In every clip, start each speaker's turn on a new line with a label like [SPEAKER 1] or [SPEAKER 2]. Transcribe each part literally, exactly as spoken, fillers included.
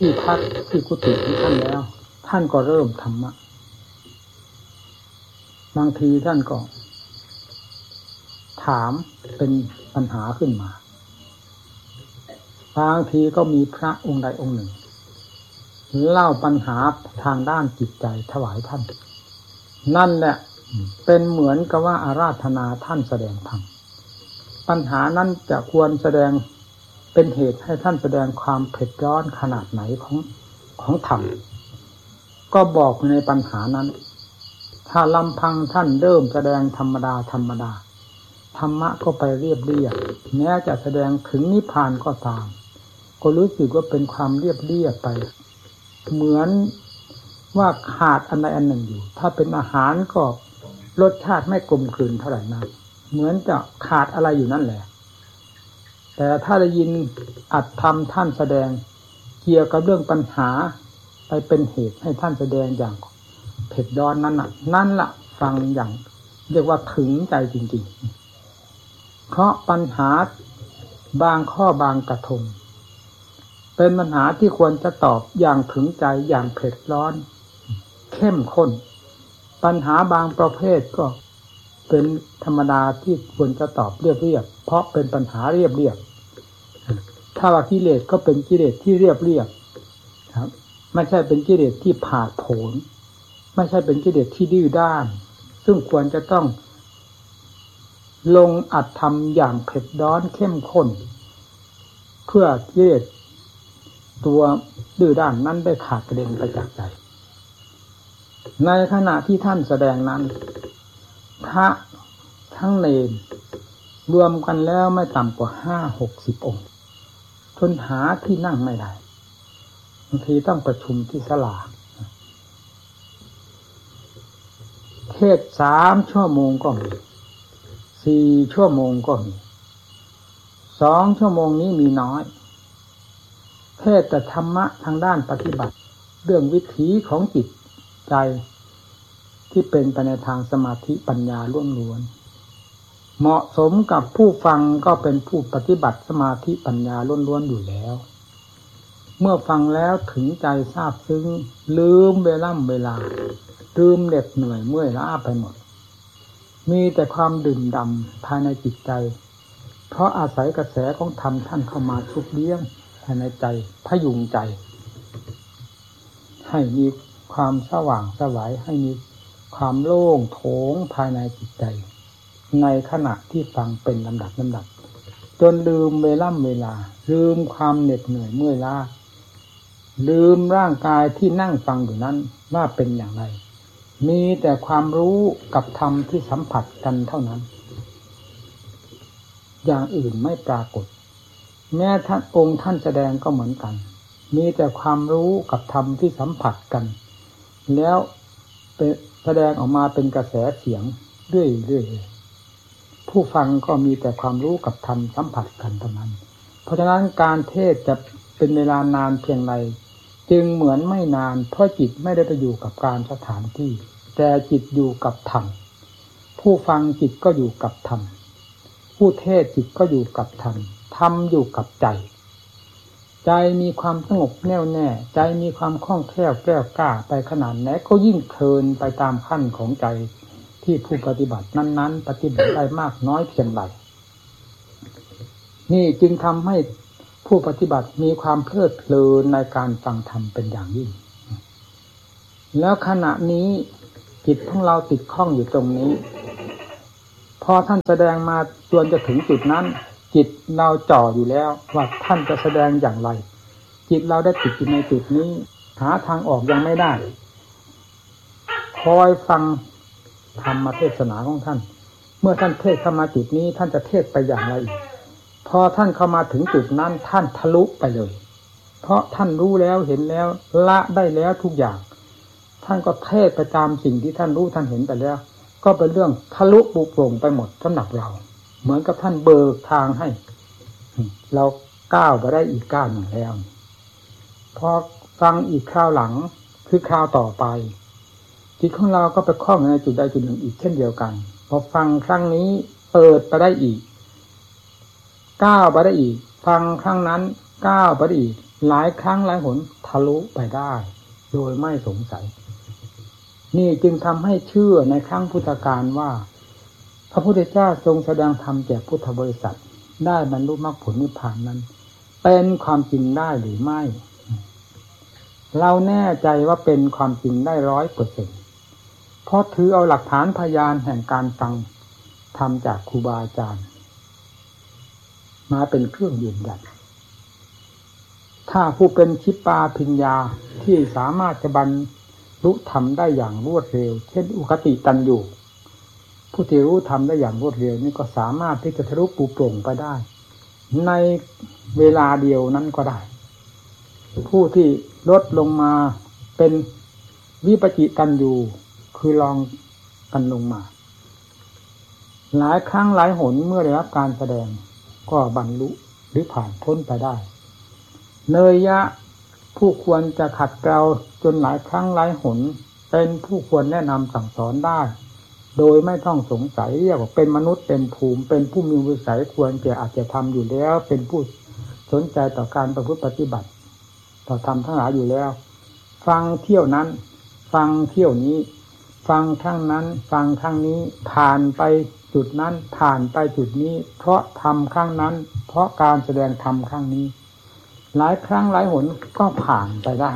[SPEAKER 1] ที่พักที่กุฏิของท่านแล้วท่านก็เริ่มธรรมะบางทีท่านก็ถามเป็นปัญหาขึ้นมาบางทีก็มีพระองค์ใดองค์หนึ่งเล่าปัญหาทางด้านจิตใจถวายท่านนั่นแหละเป็นเหมือนกับว่าอาราธนาท่านแสดงธรรมปัญหานั้นจะควรแสดงเป็นเหตุให้ท่านแสดงความเผ็ดร้อนขนาดไหนของของธรรมก็บอกในปัญหานั้นถ้าลำพังท่านเริ่มแสดงธรรมดาธรรมดาธรรมะก็ไปเรียบเรียบแม้จะแสดงถึงนิพพานก็ตามก็รู้สึกว่าเป็นความเรียบเรียบไปเหมือนว่าขาดอันใดอันหนึ่งอยู่ถ้าเป็นอาหารก็รสชาติไม่กลมกลืนเท่าไหร่นักเหมือนจะขาดอะไรอยู่นั่นแหละแต่ถ้าได้ยินอัดธรรมท่านแสดงเกี่ยวกับเรื่องปัญหาไปเป็นเหตุให้ท่านแสดงอย่างเผ็ดร้อนนั้นน่ะนั่นล่ะฟังอย่างเรียกว่าถึงใจจริงๆเพราะปัญหาบางข้อบางกระทงเป็นปัญหาที่ควรจะตอบอย่างถึงใจอย่างเผ็ดร้อนเข้มข้นปัญหาบางประเภทก็เป็นธรรมดาที่ควรจะตอบเรียบๆเพราะเป็นปัญหาเรียบๆถ้าว่ากิเลสก็เป็นกิเลสที่เรียบๆครับไม่ใช่เป็นกิเลสที่ผาดโผนไม่ใช่เป็นกิเลสที่ดื้อด้านซึ่งควรจะต้องลงอัดทำอย่างเผ็ดร้อนเข้มข้นเพื่อกิเลสตัวดื้อด้านนั้นได้ขาดกระเด็นไปจากใจในขณะที่ท่านแสดงนั้นพระทั้งเณรรวมกันแล้วไม่ต่ำกว่าห้าหกสิบองค์จนหาที่นั่งไม่ได้บางทีต้องประชุมที่ศาลาเทศสามชั่วโมงก็มีสี่ชั่วโมงก็มีสองชั่วโมงนี้มีน้อยเทศแต่ธรรมะทางด้านปฏิบัติเรื่องวิถีของจิตใจที่เป็นไปในทางสมาธิปัญญาล้วนๆเหมาะสมกับผู้ฟังก็เป็นผู้ปฏิบัติสมาธิปัญญาล้วนๆอยู่แล้วเมื่อฟังแล้วถึงใจซาบซึ้งลืมเวลาเวลาลืมเหน็ดเหนื่อยเมื่อยล้าไปหมดมีแต่ความดื่มด่ำภายในจิตใจเพราะอาศัยกระแสของธรรมท่านเข้ามาชุบเลี้ยงภายในใจพยุงใจให้มีความสว่างสวายให้มีความโล่งโถงภายในจิตใจในขณะที่ฟังเป็นลำดับลำดับจนลืมเวลาเวลาลืมความเหน็ดเหนื่อยเมื่อยล้าลืมร่างกายที่นั่งฟังอยู่นั้นว่าเป็นอย่างไรมีแต่ความรู้กับธรรมที่สัมผัสกันเท่านั้นอย่างอื่นไม่ปรากฏแม้ท่านองค์ท่านแสดงก็เหมือนกันมีแต่ความรู้กับธรรมที่สัมผัสกันแล้วแสดงออกมาเป็นกระแสเสียงเรื่อยๆผู้ฟังก็มีแต่ความรู้กับธรรมสัมผัสกันเท่านั้นเพราะฉะนั้นการเทศจะเป็นเวลานานเพียงไรจึงเหมือนไม่นานเพราะจิตไม่ได้ไปอยู่กับการสถานที่แต่จิตอยู่กับธรรมผู้ฟังจิตก็อยู่กับธรรมผู้เทศจิตก็อยู่กับธรรมธรรมอยู่กับใจใจมีความสงบแน่วแน่ใจมีความคล่องแคล่วแกล้วกล้าไปขนาดไหนก็ยิ่งเพลินไปตามขั้นของใจที่ผู้ปฏิบัตินั้นๆปฏิบัติได้มากน้อยเพียงไรนี่จึงทำให้ผู้ปฏิบัติมีความเพลิดเพลินในการฟังธรรมเป็นอย่างยิ่งแล้วขณะนี้จิตของเราติดข้องอยู่ตรงนี้พอท่านแสดงมาจนจะถึงจุดนั้นจิตเราจ่ออยู่แล้วว่าท่านจะแสดงอย่างไรจิตเราได้ติดอยู่ในจุดนี้หาทางออกยังไม่ได้คอยฟังธรรมเทศนาของท่านเมื่อท่านเทศเข้ามาจุดนี้ท่านจะเทศไปอย่างไรพอท่านเข้ามาถึงจุดนั้นท่านทะลุไปเลยเพราะท่านรู้แล้วเห็นแล้วละได้แล้วทุกอย่างท่านก็เทศไปตามสิ่งที่ท่านรู้ท่านเห็นไปแล้วก็เป็นเรื่องทะลุปุโปร่งไปหมดสำหรับเราเหมือนกับท่านเบิกทางให้เราก้าวไปได้อีกก้าวหนึ่งแล้วพอฟังอีกคราวหลังคือคราวต่อไปจิตของเราก็ไปคล้องในจุดใดจุดหนึ่งอีกเช่นเดียวกันพอฟังครั้งนี้เปิดไปได้อีกก้าวไปได้อีกฟังครั้งนั้นก้าวไปได้อีกหลายครั้งหลายหนทะลุไปได้โดยไม่สงสัยนี่จึงทำให้เชื่อในครั้งพุทธกาลว่าพระพุทธเจ้าทรงแสดงธรรมแก่พุทธบริษัทได้บรรลุมรรคผลนิพพานนั้นเป็นความจริงได้หรือไม่เราแน่ใจว่าเป็นความจริงได้ร้อยเปอร์เซ็นต์เพราะถือเอาหลักฐานพยานแห่งการฟังธรรมจากครูบาอาจารย์มาเป็นเครื่องยืนยันถ้าผู้เป็นชิปปาภิญญาที่สามารถจะบรรลุธรรมได้อย่างรวดเร็วเช่นอุคติตันยูผู้ที่รู้ธรรมได้อย่างรวดเร็วนี่ก็สามารถที่จะทะลุปูโปร่งไปได้ในเวลาเดียวนั้นก็ได้ผู้ที่ลดลงมาเป็นวิปจิตันยูคือลองกันลงมาหลายครั้งหลายหนเมื่อได้รับการแสดงก็บรรลุหรือผ่านพ้นไปได้เนยยะผู้ควรจะขัดเกลาจนหลายครั้งหลายหนเป็นผู้ควรแนะนำสั่งสอนได้โดยไม่ต้องสงสัยเรียกว่าเป็นมนุษย์เต็มภูมิเป็นผู้มีวิสัยควรจะอาจจะทำอยู่แล้วเป็นผู้สนใจต่อการประพฤติปฏิบัติต่อธรรมทั้งหลายอยู่แล้วฟังเที่ยวนั้นฟังเที่ยวนี้ฟังทั้งนั้นฟังทั้งนี้ผ่านไปจุดนั้นผ่านไปจุดนี้เพราะธรรมข้างนั้นเพราะการแสดงธรรมข้างนี้หลายครั้งหลายหนก็ผ่านไปได้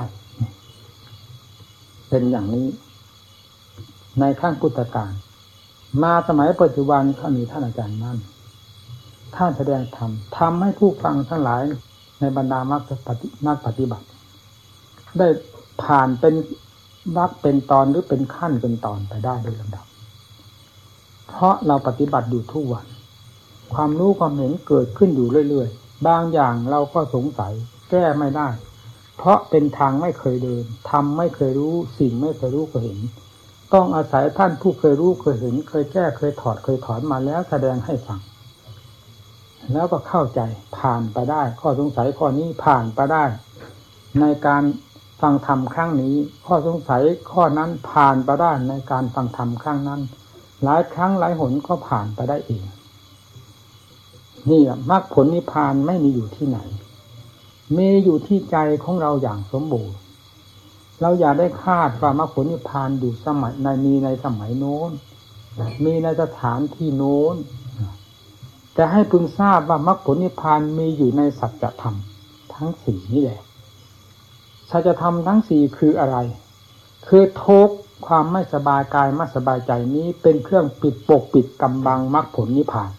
[SPEAKER 1] เป็นอย่างนี้ในขั้งพุทธกาลมาสมัยปัจจุบันเขามีท่านอาจารย์มั่นท่านแสดงธรรมทำให้ผู้ฟังทั้งหลายในบรรดามรรคปฏินักปฏิบัติได้ผ่านเป็นวรรคเป็นตอนหรือเป็นขั้นเป็นตอนไปได้โดยลำดับเพราะเราปฏิบัติอยู่ทุกวันความรู้ความเห็นเกิดขึ้นอยู่เรื่อยๆบางอย่างเราก็สงสัยแก้ไม่ได้เพราะเป็นทางไม่เคยเดินทำไม่เคยรู้สิ่งไม่เคยรู้เคยเห็นต้องอาศัยท่านผู้เคยรู้เคยเห็นเคยแก้เคยถอดเคยถอนมาแล้วแสดงให้ฟังแล้วก็เข้าใจผ่านไปได้ข้อสงสัยข้อนี้ผ่านไปได้ในการฟังธรรมครั้งนี้ข้อสงสัยข้อนั้นผ่านไปได้ในการฟังธรรมครั้งนั้นหลายครั้งหลายหนก็ผ่านไปได้เองนี่มรรคผลนิพพานไม่มีอยู่ที่ไหนมีอยู่ที่ใจของเราอย่างสมบูรณ์เราอย่าได้คาดว่ามรรคผลนิพพานอยู่สมัยในมีในสมัยโน้นมีในสถานที่โน้นแต่ให้พึงทราบว่ามรรคผลนิพพานมีอยู่ในสัจธรรมทั้งสี่นี่แหละสัจธรรมทั้งสี่คืออะไรคือทุกข์ความไม่สบายกายไม่สบายใจนี้เป็นเครื่องปิดปกปิดกำบังมรรคผลนิพพาน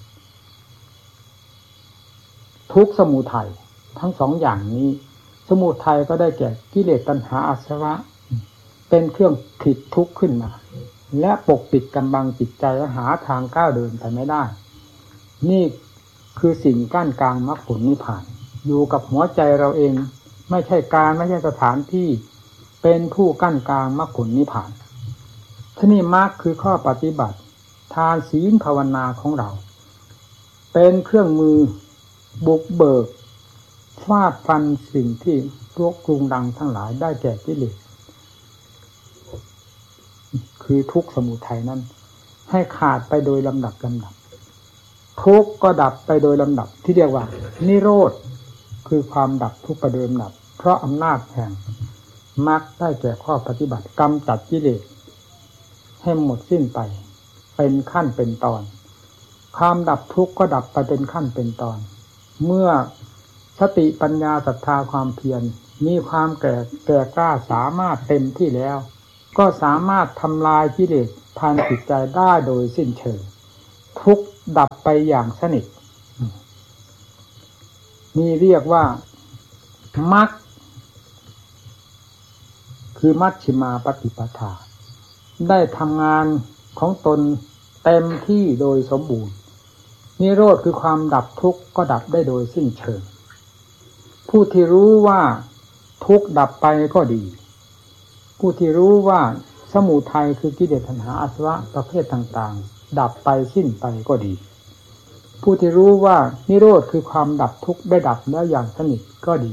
[SPEAKER 1] ทุกข์สมุทัยทั้งสองอย่างนี้สมุทัยก็ได้แก่กิเลสตัณหาอาสวะเป็นเครื่องผิดทุกข์ขึ้นมาและปกปิดกำบังจิตใจและหาทางก้าวเดินไปไม่ได้นี่คือสิ่งกั้นกลางมรรคผลนิพพานอยู่กับหัวใจเราเองไม่ใช่การไม่ใช่สถานที่เป็นผู้กั้นกลางมรรคผลนิพพานที่นี่มรรคคือข้อปฏิบัติทานศีลภาวนาของเราเป็นเครื่องมือบุกเบิกฟาดฟันสิ่งที่รกรุงรังทั้งหลายได้แก่กิเลสคือทุกข์สมุทัยนั้นให้ขาดไปโดยลำดับลำดับทุกข์ก็ดับไปโดยลำดับที่เรียกว่านิโรธคือความดับทุกข์ไปโดยลำดับเพราะอำนาจแห่งมรรคได้แก่ข้อปฏิบัติกำจัดกิเลสให้หมดสิ้นไปเป็นขั้นเป็นตอนความดับทุกข์ก็ดับไปเป็นขั้นเป็นตอนเมื่อสติปัญญาศรัทธาความเพียรมีความแก่แก่กล้าสามารถเต็มที่แล้วก็สามารถทำลายกิเลสภายในจิตใจได้โดยสิ้นเชิงทุกข์ดับไปอย่างสนิทนี่เรียกว่ามรรคคือมัชฌิมาปฏิปทาได้ทำงานของตนเต็มที่โดยสมบูรณ์นิโรธคือความดับทุกข์ก็ดับได้โดยสิ้นเชิงผู้ที่รู้ว่าทุกข์ดับไปก็ดีผู้ที่รู้ว่าสมุทัยคือกิเลสตัณหาอาสวะประเภทต่างๆดับไปสิ้นไปก็ดีผู้ที่รู้ว่านิโรธคือความดับทุกข์ได้ดับแล้วอย่างสนิทก็ดี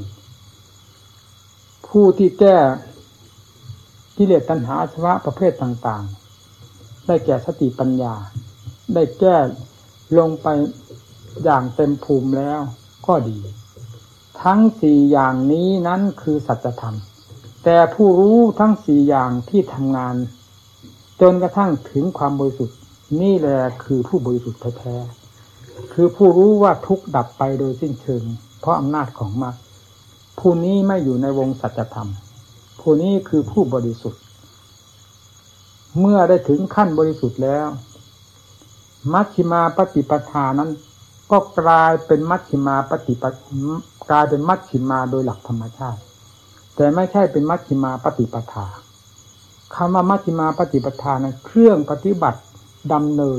[SPEAKER 1] ผู้ที่แก้กิเลสตัณหาอาสวะประเภทต่างๆได้แก่สติปัญญาได้แก้ลงไปอย่างเต็มภูมิแล้วก็ดีทั้งสี่อย่างนี้นั้นคือสัจธรรมแต่ผู้รู้ทั้งสี่อย่างที่ทำงานจนกระทั่งถึงความบริสุทธิ์นี่แหละคือผู้บริสุทธิ์แท้ๆคือผู้รู้ว่าทุกข์ดับไปโดยสิ้นเชิงเพราะอำนาจของมรรคผู้นี้ไม่อยู่ในวงสัจธรรมผู้นี้คือผู้บริสุทธิ์เมื่อได้ถึงขั้นบริสุทธิ์แล้วมัชฌิมาปฏิปทานั้นก็กลายเป็นมัชฌิมาปฏิปกลายเป็นมัชฌิมาโดยหลักธรรมชาติแต่ไม่ใช่เป็นมัชฌิมาปฏิปทาคำว่ามัชฌิมาปฏิปทานั้นเครื่องปฏิบัติดำเนิน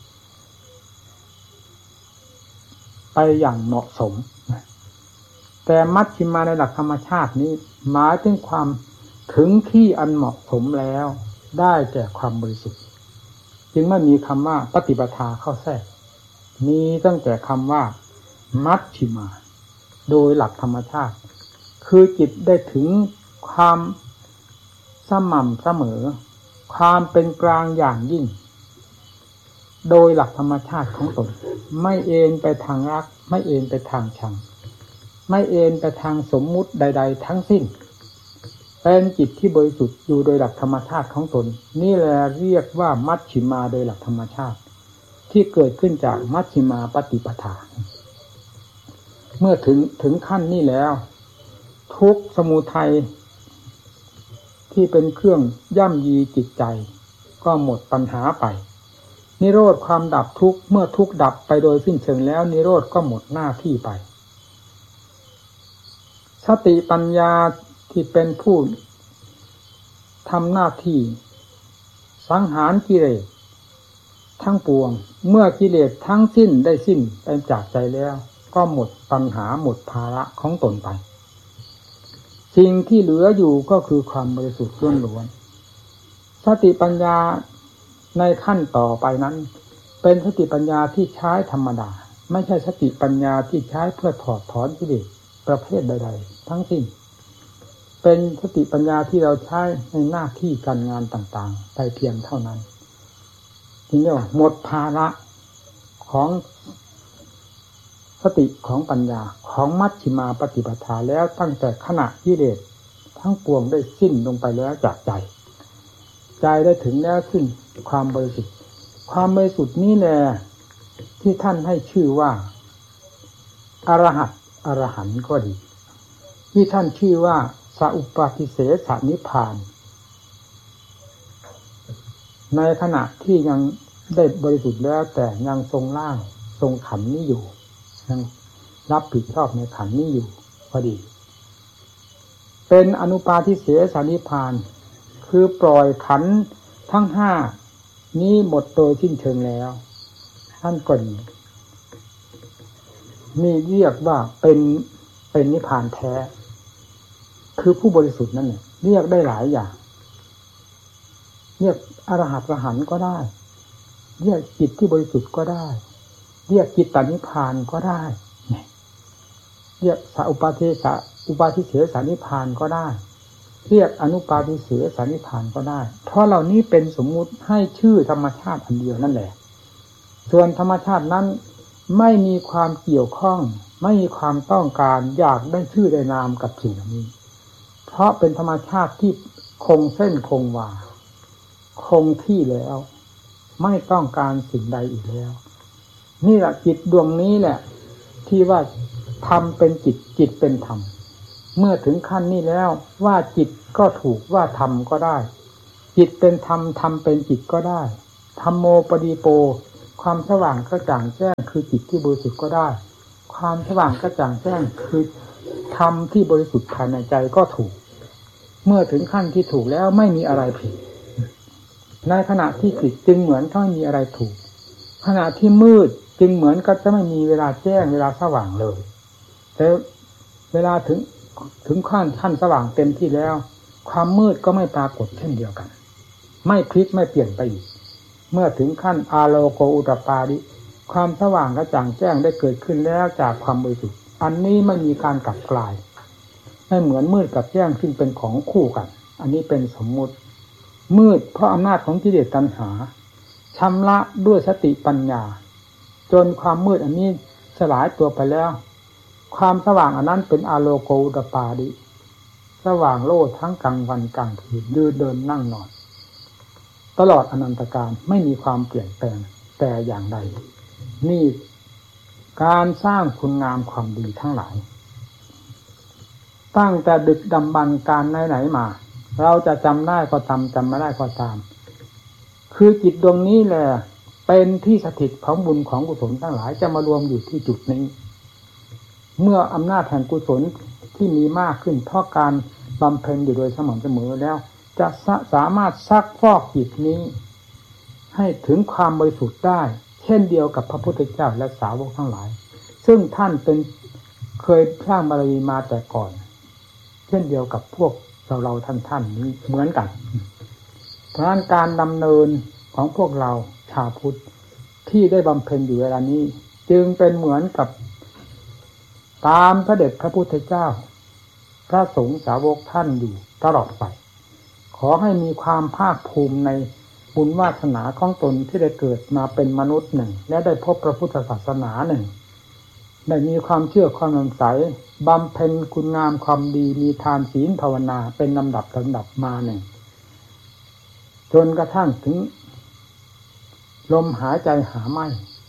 [SPEAKER 1] ไปอย่างเหมาะสมแต่มัชฌิมาในหลักธรรมชาตินี้หมายถึงความถึงที่อันเหมาะสมแล้วได้แก่ความบริสุทธิ์จึงไม่มีคำว่าปฏิปทาเข้าแทรกมีตั้งแต่คำว่ามัชฌิมาโดยหลักธรรมชาติคือจิตได้ถึงความสม่ำเสมอความเป็นกลางอย่างยิ่งโดยหลักธรรมชาติของตนไม่เอ็นไปทางรักไม่เอ็นไปทางชังไม่เอ็นไปทางสมมุติใดๆทั้งสิ้นเป็นจิตที่บริสุทธิ์อยู่โดยหลักธรรมชาติของตนนี่แหละเรียกว่ามัชฌิมาโดยหลักธรรมชาติที่เกิดขึ้นจากมัชฌิมาปฏิปทาเมื่อถึงถึงขั้นนี้แล้วทุกข์สมุทัยที่เป็นเครื่องย่ำยีจิตใจก็หมดปัญหาไปนิโรธความดับทุกข์เมื่อทุกข์ดับไปโดยสิ้นเชิงแล้วนิโรธก็หมดหน้าที่ไปสติปัญญาที่เป็นผู้ทำหน้าที่สังหารกิเลสทั้งปวงเมื่อกิเลสทั้งสิ้นได้สิ้นไปจากใจแล้วก็หมดปัญหาหมดภาระของตนไปสิ่งที่เหลืออยู่ก็คือความบริสุทธิ์ล้วนๆสติปัญญาในขั้นต่อไปนั้นเป็นสติปัญญาที่ใช้ธรรมดาไม่ใช่สติปัญญาที่ใช้เพื่อถอดถอนกิเลสประเภทใดๆทั้งสิ้นเป็นสติปัญญาที่เราใช้ในหน้าที่การงานต่างๆไปเพียงเท่านั้นจึงเรียกว่าหมดภาระของสติของปัญญาของมัชฌิมาปฏิปทาแล้วตั้งแต่ขณะกิเลสทั้งปวงได้สิ้นลงไปแล้วจากใจใจได้ถึงแล้วขึ้นความบริสุทธิ์ความบริสุทธิ์นี้แหละที่ท่านให้ชื่อว่าอรหัตอรหันต์ก็ดีที่ท่านชื่อว่าสัพปฏิเสสนิพพานในขณะที่ยังได้บริสุทธิ์แล้วแต่ยังทรงร่างทรงขันธ์นี้อยู่ยังรับผิดชอบในขันธ์นี้อยู่พอดีเป็นอนุปาทิเสสนิพพานคือปล่อยขันธ์ทั้งห้านี้หมดโดยสิ้นเชิงแล้วท่านก็ดีนี่เรียกว่าเป็นเป็นนิพพานแท้คือผู้บริสุทธิ์นั่นแหละเรียกได้หลายอย่างเรียกอรหัตอรหันต์ก็ได้เรียกจิตที่บริสุทธิ์ก็ได้เรียกจิตตนิพพานก็ได้เรียกสัพปะเทสะอุปาทิเสสนิพพานก็ได้เรียกอนุปาทิเสสนิพพานก็ได้เพราะเหล่านี้เป็นสมมุติให้ชื่อธรรมชาติอันเดียวนั่นแหละส่วนธรรมชาตินั้นไม่มีความเกี่ยวข้องไม่มีความต้องการอยากได้ชื่อได้นามกับสิ่งเหล่านี้เพราะเป็นธรรมชาติที่คงเส้นคงวาคงที่แล้วไม่ต้องการสิ่งใดอีกแล้วนี่แหละจิตดวงนี้แหละที่ว่าธรรมเป็นจิตจิตเป็นธรรมเมื่อถึงขั้นนี้แล้วว่าจิตก็ถูกว่าธรรมก็ได้จิตเป็นธรรมธรรมเป็นจิตก็ได้ธัมโมปฏิโปความสว่างกระจ่างแจ้งคือจิตที่บริสุทธิ์ก็ได้ความสว่างกระจ่างแจ้งคือธรรมที่บริสุทธิ์ภายในใจก็ถูกเมื่อถึงขั้นที่ถูกแล้วไม่มีอะไรผิดในขณะที่ผิดจึงเหมือนถ้าไม่มีอะไรถูกขณะที่มืดจึงเหมือนกับจะไม่มีเวลาแจ้งเวลาสว่างเลยแต่เวลาถึงถึงขั้นขั้นสว่างเต็มที่แล้วความมืดก็ไม่ปรากฏเช่นเดียวกันไม่พลิกไม่เปลี่ยนไปอีกเมื่อถึงขั้นอาโลโกอุตปาดิความสว่างกระจ่างแจ้งได้เกิดขึ้นแล้วจากความบริสุทธิ์อันนี้ไม่มีการกลับกลายไม่เหมือนมืดกับแจ้งซึ่งเป็นของคู่กันอันนี้เป็นสมมุติมืดเพราะอำนาจของกิเลสตัณหาชำระด้วยสติปัญญาจนความมืดอันนี้สลายตัวไปแล้วความสว่างอันนั้นเป็นอาโลโกอุตปาดิสว่างโลดทั้งกลางวันกลางคืนยืนเดินนั่งนอนตลอดอนันตกาลไม่มีความเปลี่ยนแปลงแต่อย่างใดนี่การสร้างคุณงามความดีทั้งหลายตั้งแต่ดึกดำบรรพ์การไหนๆมาเราจะจำได้ก็ตามจำไม่ได้ก็ตามคือจิตดวงนี้แหละเป็นที่สถิตของบุญของกุศลทั้งหลายจะมารวมอยู่ที่จุดนี้เมื่ออำนาจแห่งกุศลที่มีมากขึ้นเพราะการบำเพ็ญอยู่โดยสม่ำเสมอแล้วจะสามารถซักฟอกจิตนี้ให้ถึงความบริสุทธิ์ได้เช่นเดียวกับพระพุทธเจ้าและสาวกทั้งหลายซึ่งท่านเป็นเคยสร้างบารมีมาแต่ก่อนเช่นเดียวกับพวกเราเราท่านท่านนี้เหมือนกันเพราะฉะนั้นการดำเนินของพวกเราชาวพุทธที่ได้บำเพ็ญอยู่เวลานี้จึงเป็นเหมือนกับตามพระเดชพระพุทธเจ้าพระสงฆ์สาวกท่านอยู่ตลอดไปขอให้มีความภาคภูมิในบุญวาสนาของตนที่ได้เกิดมาเป็นมนุษย์หนึ่งและได้พบพระพุทธศาสนาหนึ่งได้มีความเชื่อความสงสัยบำเพ็ญคุณงามความดีมีทานศีลภาวนาเป็นลำดับลำดับมาหนึ่งจนกระทั่งถึงลมหายใจหาไม่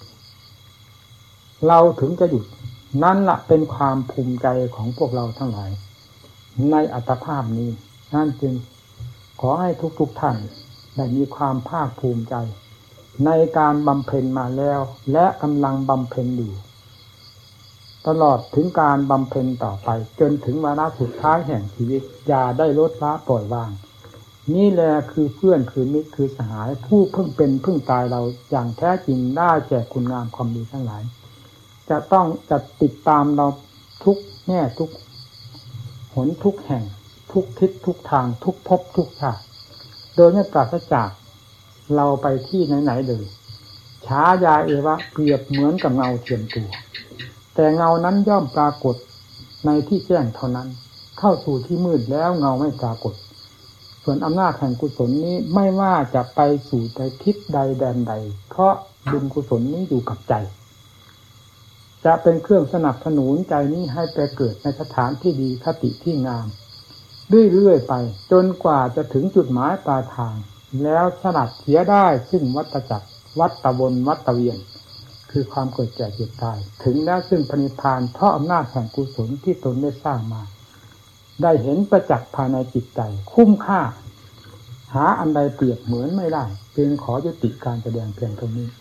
[SPEAKER 1] เราถึงจะหยุดนั่นละเป็นความภูมิใจของพวกเราทั้งหลายในอัตภาพนี้นั่นจึงขอให้ทุกๆท่านได้มีความภาคภูมิใจในการบำเพ็ญมาแล้วและกำลังบำเพ็ญอยู่ตลอดถึงการบำเพ็ญต่อไปจนถึงวาระสุดท้ายแห่งชีวิตอย่าได้ลดละปล่อยวางนี่แหละคือเพื่อนคือมิตรคือสหายผู้เพิ่งเป็นเพิ่งตายเราอย่างแท้จริงได้แก่คุณงามความดีทั้งหลายจะต้องจะติดตามเราทุกแง่ทุกหนทุกแห่งทุกทิศทุกทางทุกภพทุกชาติโดยไม่ปราศจากเราไปที่ไหนๆเลยฉายาเอวะเปรียบเหมือนกับเงาเทียมตัวแต่เงานั้นย่อมปรากฏในที่แจ้งเท่านั้นเข้าสู่ที่มืดแล้วเงาไม่ปรากฏส่วนอำนาจแห่งกุศลนี้ไม่ว่าจะไปสู่ในทิศใดแดนใดเพราะบุญกุศลนี้อยู่กับใจจะเป็นเครื่องสนับสนุนใจนี้ให้ไปเกิดในสถานที่ดีคติที่งามเรื่อยๆไปจนกว่าจะถึงจุดหมายปลายทางแล้วสลัดเสียได้ซึ่งวัฏจักรวัฏวนวัฏเวียนคือความเกิดแก่เจ็บตายถึงแล้วซึ่งพระนิพพานเพราะอำนาจแห่งกุศลที่ตนได้สร้างมาได้เห็นประจักษ์ภายในจิตใจคุ้มค่าหาอันใดเปรียบเหมือนไม่ได้จึงขอยุติการแสดงเพียงเท่านี้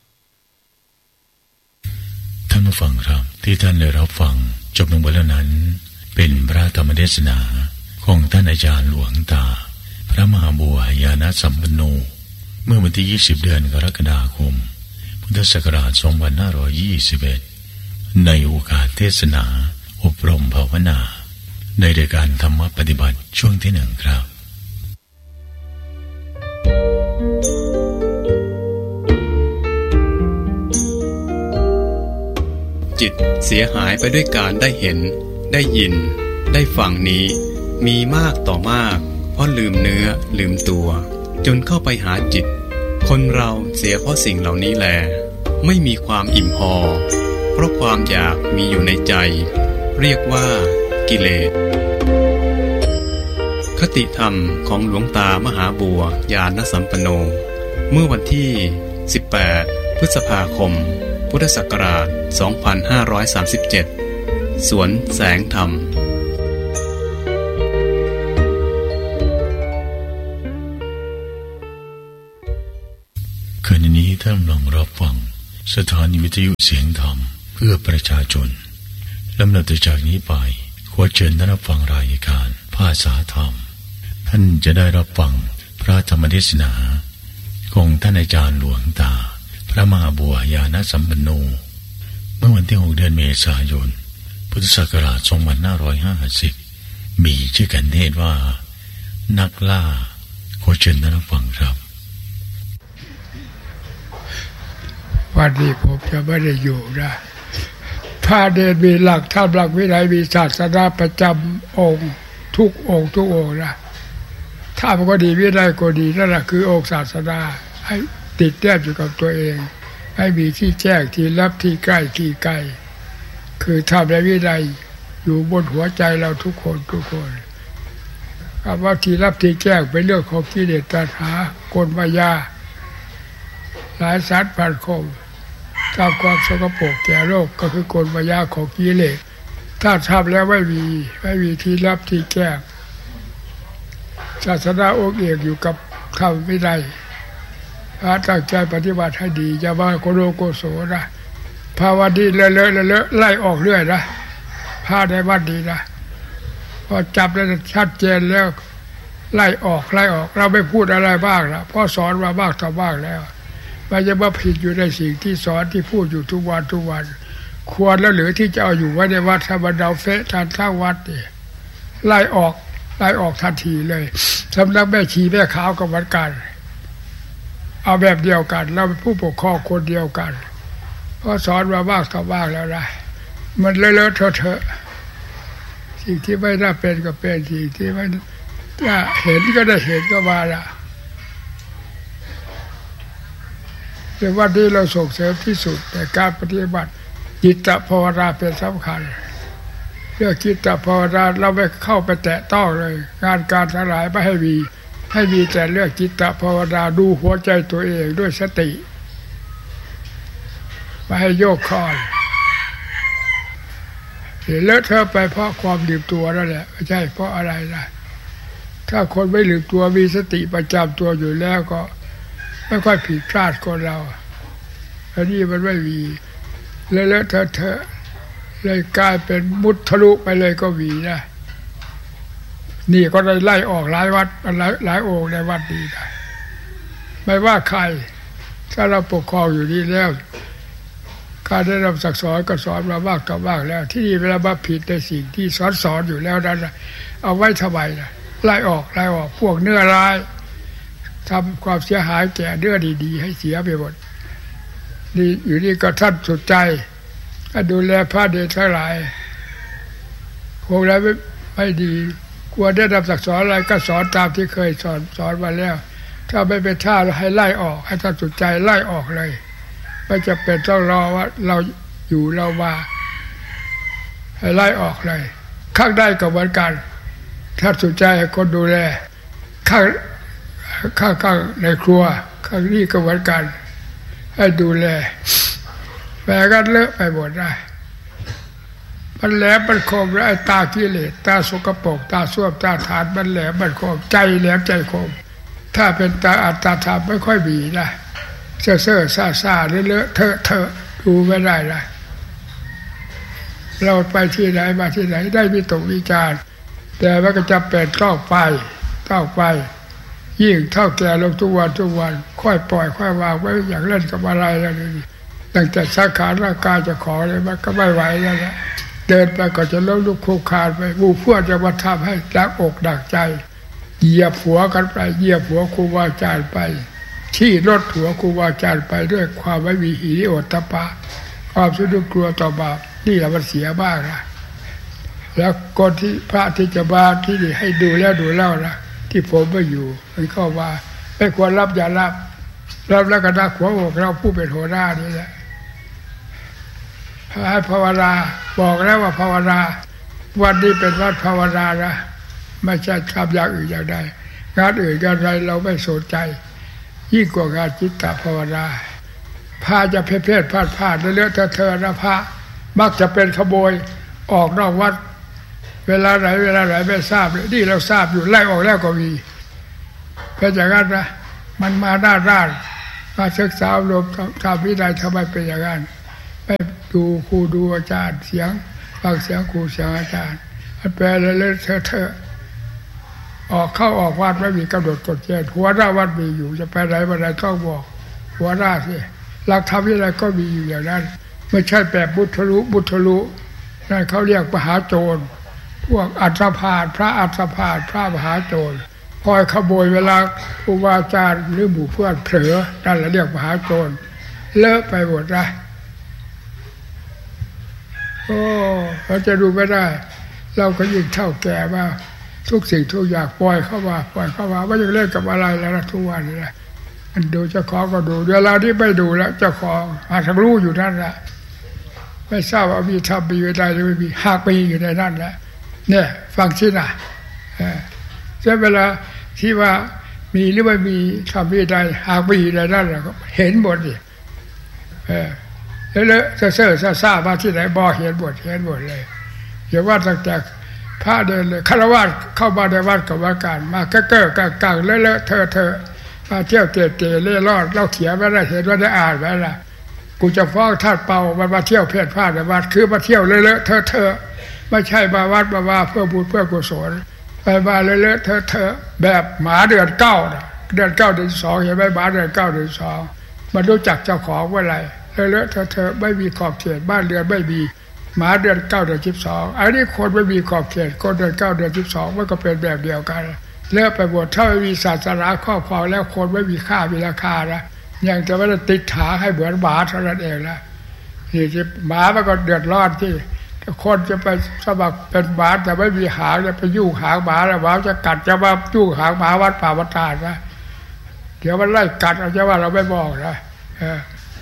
[SPEAKER 2] ท่านผู้ฟังครับที่ท่านได้รับฟังจบลงไปแล้วนั้นเป็นพระธรรมเทศนาของท่านอาจารย์หลวงตาพระมหาบัวญาณสัมปันโนเมื่อวันที่ยี่สิบเดือนกรกฎาคมพุทธศักราชสองพันห้าร้อยยี่สิบเอ็ดในโอกาสเทศนาอบรมภาวนาในรายการธรรมปฏิบัติช่วงที่หนึ่งครับ
[SPEAKER 3] จิตเสียหายไปด้วยการได้เห็นได้ยินได้ฟังนี้มีมากต่อมากเพราะลืมเนื้อลืมตัวจนเข้าไปหาจิตคนเราเสียเพราะสิ่งเหล่านี้แลไม่มีความอิ่มพอเพราะความอยากมีอยู่ในใจเรียกว่ากิเลสคติธรรมของหลวงตามหาบัวญาณสัมปันโนเมื่อวันที่สิบแปดพฤษภาคมพุทธศักราชสองพันห้าร้อยสามสิบเจ็ดสวนแสงธรรม
[SPEAKER 2] คืนนี้ท่านลองรับฟังสถานีวิทยุเสียงธรรมเพื่อประชาชนลำดับจากนี้ไปขอเชิญท่านรับฟังรายการภาษาธรรมท่านจะได้รับฟังพระธรรมเทศนาของท่านอาจารย์หลวงตาพระมหาบัวญาณสัมปันโนเมื่อวันที่หกเดือนเมษายนพุทธศักราชสองพันห้าร้อยห้าสิบมีชื่อกันเทศว่านักล่าขอเชิญท่านรับฟังครับ
[SPEAKER 4] วันนี้ผมจะไม่ได้อยู่นะพระเนรมีหลักธรรมหลักวินัยมีศาสนาประจำองค์ทุกองค์ทุกองค์นะธรรมก็ดีวินัยก็ดีนั่นแหละคือองค์ศาสนาให้ติดแนบอยู่กับตัวเองให้มีที่แจ้งที่ลับที่ใกล้ที่ไกลคือธรรมและวินัยอยู่บนหัวใจเราทุกคนทุกคนคำว่าที่รับที่แจ้งเป็นเรื่องของกิเลสตัณหากลมายาหลายสัตว์พันคมทำความสกปรกแก่โลกก็คือกลมายาของกิเลสถ้าทำแล้วไม่มีไม่มีที่รับที่แจ้งศาสนาองค์เอกอยู่กับธรรมวินัยพระตั้งใจปฏิบัติให้ดีอย่ามาโกโลโกโสนะภาวะดีเลอะเลอะเลอะไล่ออกเรื่อยนะพาได้วัดดีนะพอจับแล้วชัดเจนแล้วไล่ออกไล่ออกเราไม่พูดอะไรบ้างนะเพราะสอนมาบ้างทำบ้างแล้วมันจะมาผิดอยู่ในสิ่งที่สอนที่พูดอยู่ทุกวันทุกวันควรแล้วหรือที่จะเอาอยู่ไว้ในวัดธรรมดาเฟะทานทั้งวัดนี่ไล่ออกไล่ออกทันทีเลยสำนักแม่ชีแม่ขาวกับวัดกันเอาแบบเดียวกันเราเป็นผู้ปกครองคนเดียวกันเพราะสอนมาบ้างทำบ้างแล้วนะมันเลอะเลอะเทอะเทอะสิ่งที่ไม่น่าเป็นก็เป็นสิ่งที่ไม่น่าเห็นก็ได้เห็นก็มาละในวันนี้เราส่งเสริมที่สุดในการปฏิบัติจิตตภาวนาเป็นสำคัญเรื่องจิตตภาวนาเราไม่เข้าไปแตะต้องเลยงานการทั้งหลายไม่ให้มีให้มีแต่เรื่องจิตตภาวนาดูหัวใจตัวเองด้วยสติไม่ให้โยกคอนเลอะเทอะไปเพราะความลืมตัวนั่นแหละไม่ใช่เพราะอะไรนะถ้าคนไม่ลืมตัวมีสติประจำตัวอยู่แล้วก็ไม่ค่อยผิดพลาดคนเราอันนี้มันไม่มีเลอะเลอะเทอะเทอะเลยกลายเป็นมุดทะลุไปเลยก็มีนะนี่ก็ได้ไล่ออกหลายวัดหลายหลายองค์ในวัดนี้ได้ไม่ว่าใครถ้าเราปกครองอยู่นี่แล้วการได้รับสั่งสอนก็สอนมาบ้างต่อบ้างแล้วที่นี่เวลามาผิดในสิ่งที่สอนสอนอยู่แล้วนั้นเอาไว้ทำไมนะไล่ออกไล่ออกพวกเนื้อร้ายทำความเสียหายแก่เนื้อดีๆให้เสียไปหมดนี่อยู่นี่ก็ท่านสุดใจดูแลพระเดชทั้งหลายพวกนั้นไม่ไม่ดีกลัวได้รับสั่งสอนอะไรก็สอนตามที่เคยสอนสอนมาแล้วถ้าไม่เป็นท่าให้ไล่ออกให้ท่านสุดใจไล่ออกเลยไม่จะเป็นต้องรอว่าเราอยู่เรามาให้ไล่ออกเลยข้างได้ก็เหมือนกันถ้าสุดใจให้คนดูแลข้างข้างข้างในครัวข้างนี้ก็เหมือนกันให้ดูแลแปลกันเลอะไปหมดได้มันแหลมมันคมแล้วไอ้ตากิเลสตาสกปรกตาส้วมตาฐานมันแหลมมันคมใจแหลมใจคมถ้าเป็นตาอัตตาธรรมไม่ค่อยมีนะเซ่อเซ่อซาซาเลอะเลอะเทอะเทอะดูไม่ได้นะเราไปที่ไหนมาที่ไหนได้วิตกวิจารแต่ว่าก็จะเป็นต้องไปต้องไปยิ่งเท่าแก่ลงทุกวันทุกวันค่อยปล่อยค่อยวางไว้อย่างเล่นกับอะไรแล้วนี่ตั้งแต่สังขารร่างกายจะขอเลยมันก็ไม่ไหวแล้วนะเดินไปก็จะล้มลุกคลุกคลานไปบูเพื่อจะมาทำให้ดักอกดักใจเหยียบหัวกันไปเหยียบหัวครูบาอาจารย์ไปที่รถหัวครูบาอาจารย์ไปด้วยความไม่มีหิริโอตตัปปะความสะดุ้งกลัวต่อบาปนี่แหละมันเสียบ้างนะแล้วคนที่พระที่จะมาที่นี่ให้ดูแล้วดูเล่านะที่ผมไม่อยู่มันเข้าว่าไม่ควรรับอย่ารับรับแล้วก็นักหัวอกเราผู้เป็นหัวหน้านี่แหละให้ภาวนาบอกแล้วว่าภาวนาวันนี้เป็นวันภาวนานะไม่ใช่ทำอย่างอื่นอย่างใดงานอื่นงานใดเราไม่สนใจยิ่งกว่างานจิตตภาวนาพาจะเพ่เพศพลาดพลาดเลอะเทอะเทอะนะพระมักจะเป็นขโมยออกนอกวัดเวลาไหนเวลาไหนไม่ทราบเลยนี่เราทราบอยู่ไล่ออกแล้วก็มีเป็นอย่างนั้นนะมันมาด้านด้านมาศึกษาอบรมทำวินัยทำไมเป็นอย่างนั้นไปดูครูดูอาจารย์เสียงฟังเสียงครูเสียงอาจารย์มันแปลเลยเลยเธอเธอออกเข้าออกวัดไม่มีกำหนดกฎเกณฑ์หัวหน้าวัดมีอยู่จะไปไหนมาไหนต้องบอกหัวหน้าสิหลักธรรมวินัยก็มีอยู่อย่างนั้นไม่ใช่แบบบุทะลุบุทะลุนั่นเขาเรียกมหาโจรพวกอัศพาลพระอัศพาลพระมหาโจรคอยขโมยเวลาครูบาอาจารย์หรือหมู่เพื่อนเผลอนั่นแหละเรียกมหาโจรเลอะไปหมดนะโอ้เราจะดูไม่ได้เราก็ยิ่งเท่าแก่ว่าทุกสิ่งทุกอย่างปล่อยเข้ามาปล่อยเข้ามาไม่ยังเล่นกับอะไรแล้วนะทุกวันนี้นะมันดูเจ้าของก็ดูเวลาที่ไม่ดูแล้วเจ้าของอาจจะรู้อยู่นั่นแหละไม่ทราบว่ามีทำมีอะไรหรือไม่มีหากมีอยู่ในนั่นแหละเนี่ยฟังสินะใช่เวลาที่ว่ามีหรือไม่มีทำไม่ได้หากมีอะไรนั่นเราก็เห็นหมดดิเออแล้วจะเซ่อซาซามาที่ไหนบ่เห็นหมดเห็นหมดเลยอย่าว่าตั้งแต่พระเดินเลยฆราวาสเข้ามาในวัดกับว่าการมาเก้อเก้อกางกางเลอะเลอะเธอเธอมาเที่ยวเตะเตะเล่ร่อนเราเขียนไว้ได้เห็นว่าได้อ่านไว้ละกูจะฟ้องท่านเปามันมาเที่ยวเพี้ยนพลาดในวัดคือมาเที่ยวเลอะเลอะเธอเธอไม่ใช่มาวัดมาว่าเพื่อบุญเพื่อกุศลไปมาเลอะเลอะเธอเธอแบบหมาเดือนเก้าเดือนเก้าเดือนสองเห็นไหมหมาเดือนเก้าเดือนสองมันรู้จักเจ้าของว่าอะไรเลอะเลอะเธอเธอไม่มีขอบเขตบ้านเรือนไม่มีหมาเดือนเก้าเดือนสิบสองอันนี้คนไม่มีขอบเขตคนเดือนเก้าเดือนสิบสองมันก็เป็นแบบเดียวกันเลิกไปหมดถ้าไม่มีศาสนาครอบครองแล้วคนไม่มีค่ามีราคานะยังจะไม่ได้ติดถาให้เหมือนหมาเท่านั้นเองนะนี่ที่หมามันก็เดือดร้อนที่คนจะไปสมัครเป็นหมาแต่ไม่มีหางจะไปยุ่งหางหมาแล้วหมาจะกัดจะมายุ่งหางหมาวัดป่าวัดตานะเดี๋ยวมันไล่กัดเอาจะว่าเราไม่บอกนะเออ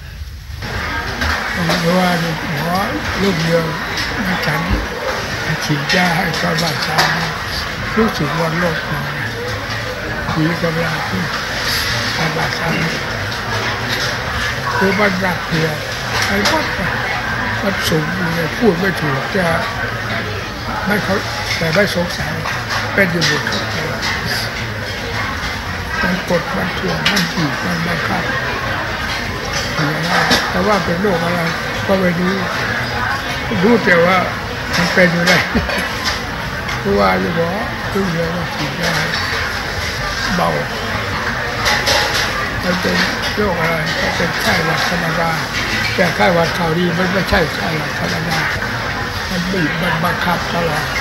[SPEAKER 4] เพราะว่าหมอลูกเดียวมาฉันฉีดยาให้ชาวบ้านชาวรู้สึกวันโลกมาผีกำลังที่ชาวบ้านชาวคือมันรักเดียวไอ้วัดมันสูงเลยพูดไม่ถูกจะไม่เขาแต่ไม่สงสัยเป็นอยู่หมดมันกดมันถ่วงมันจีบมันบังคับแต่ว่าเป็นโรคอะไรก็ไม่รู้รู้แต่ว่ามันเป็นอยู่ได้ผู้ว่าจะบอกทุกอย่างว่าฉีดได้เบามันเป็นโรคอะไรก็เป็นไข้หวัดธรรมดาแต่ไข้หวัดเขาดีมันไม่ใช่ไข้หวัดธรรมดามันบีบมันบังคับตลอด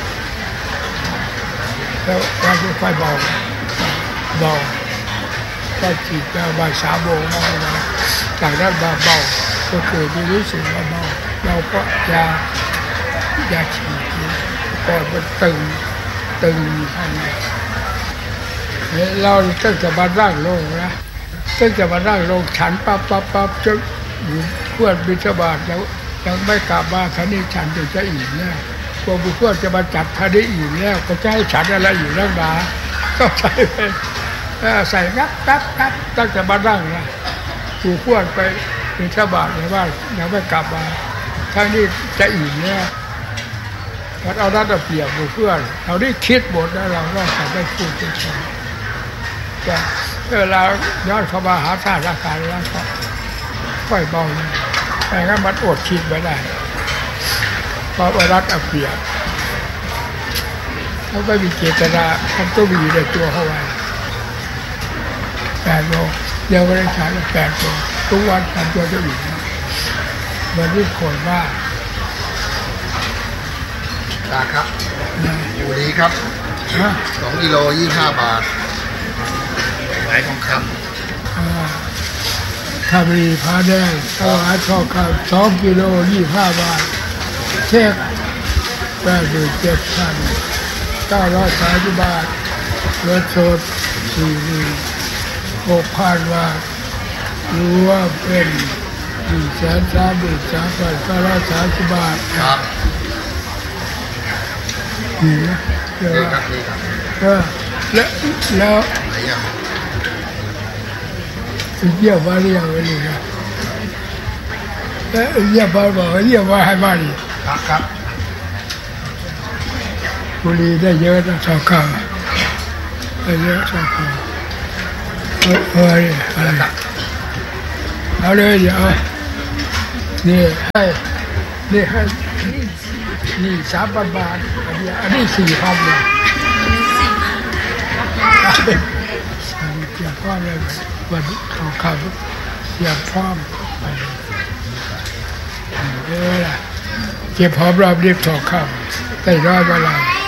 [SPEAKER 4] แล้ววันที่ค่อยเบาเบาก็ฉีดยาบ่ายสามโมงมาแล้วจากนั้นมาเบาก็คือที่รู้สึกว่าเบาเราก็ยายาฉีดก่อนมันตึงตึงข้างในเราตั้งแต่มาร่างลงนะตั้งแต่มาร่างลงฉันปั๊บปั๊บปั๊บจนเพื่อนบิณฑบาตแล้วยังไม่กลับมาท่านี้ฉันจะจะอิ่มแล้วพวกเพื่อนจะมาจัดท่านี้อิ่มแล้วก็จะให้ฉันอะไรอยู่นั่งดาก็ใส่ไปใส่งับงับงับตั้งแต่มาร่างนะผู้เพื่อนไปบิณฑบาตในบ้านยังไม่กลับมาท่านี้จะอิ่มแล้วเราเอาด้านเปรียบเพื่อนเราได้คิดหมดแล้วเราเราแต่ไม่พูดเฉยๆจะเวลาย้อนเข้ามาหาท่าราคาแล้วก็ค่อยเบาแต่งั้นมันอดคิดไม่ได้เพราะว่ารัฐเอาเปรียบเขาไม่มีเจตนามันต้องมีในตัวเขาไว้แปดโมงเดี๋ยวก็ได้ใช้แปดโมงทุกวันทำตัวจะอยู่มันรีบคนว่า
[SPEAKER 5] ตาครับอยู่ดีครับสองกิโลยี่ห้าบาทหลายทองค
[SPEAKER 4] ำถ้ามีพาแดงถวายทองคำสองกิโลยี่ห้าบาทเช็คแปดหมื่นเจ็ดพันเก้าร้อยสามสิบบาทเงินสดสี่หมื่นหกพันบาทรวมเป็นหนึ่งแสนสามหมื่นสามพันเก้าร้อยสามสิบบาท
[SPEAKER 5] ครับ
[SPEAKER 4] ดีนะเดี๋ยวเออแล้วแล้วเยี่ยมมาเรียกไว้เลยนะแล้วเยี่ยมมาบอกเยี่ยมมาให้มาดิ
[SPEAKER 5] ครับครับ
[SPEAKER 4] บุรีได้เยอะนะชาวข้าวได้เยอะชาวข้าวเออเอออะไรเอาเลยเดี๋ยวนี่ให้นี่ให้นี่สามพันบาทอันนี้อันนี้สี่พันเลยเกี่ยวข้องเลยวันเขาเขาเกี่ยวข้องไปเออเก็บหอมรอบเรียบทองคำได้ร้อยเมื่อไร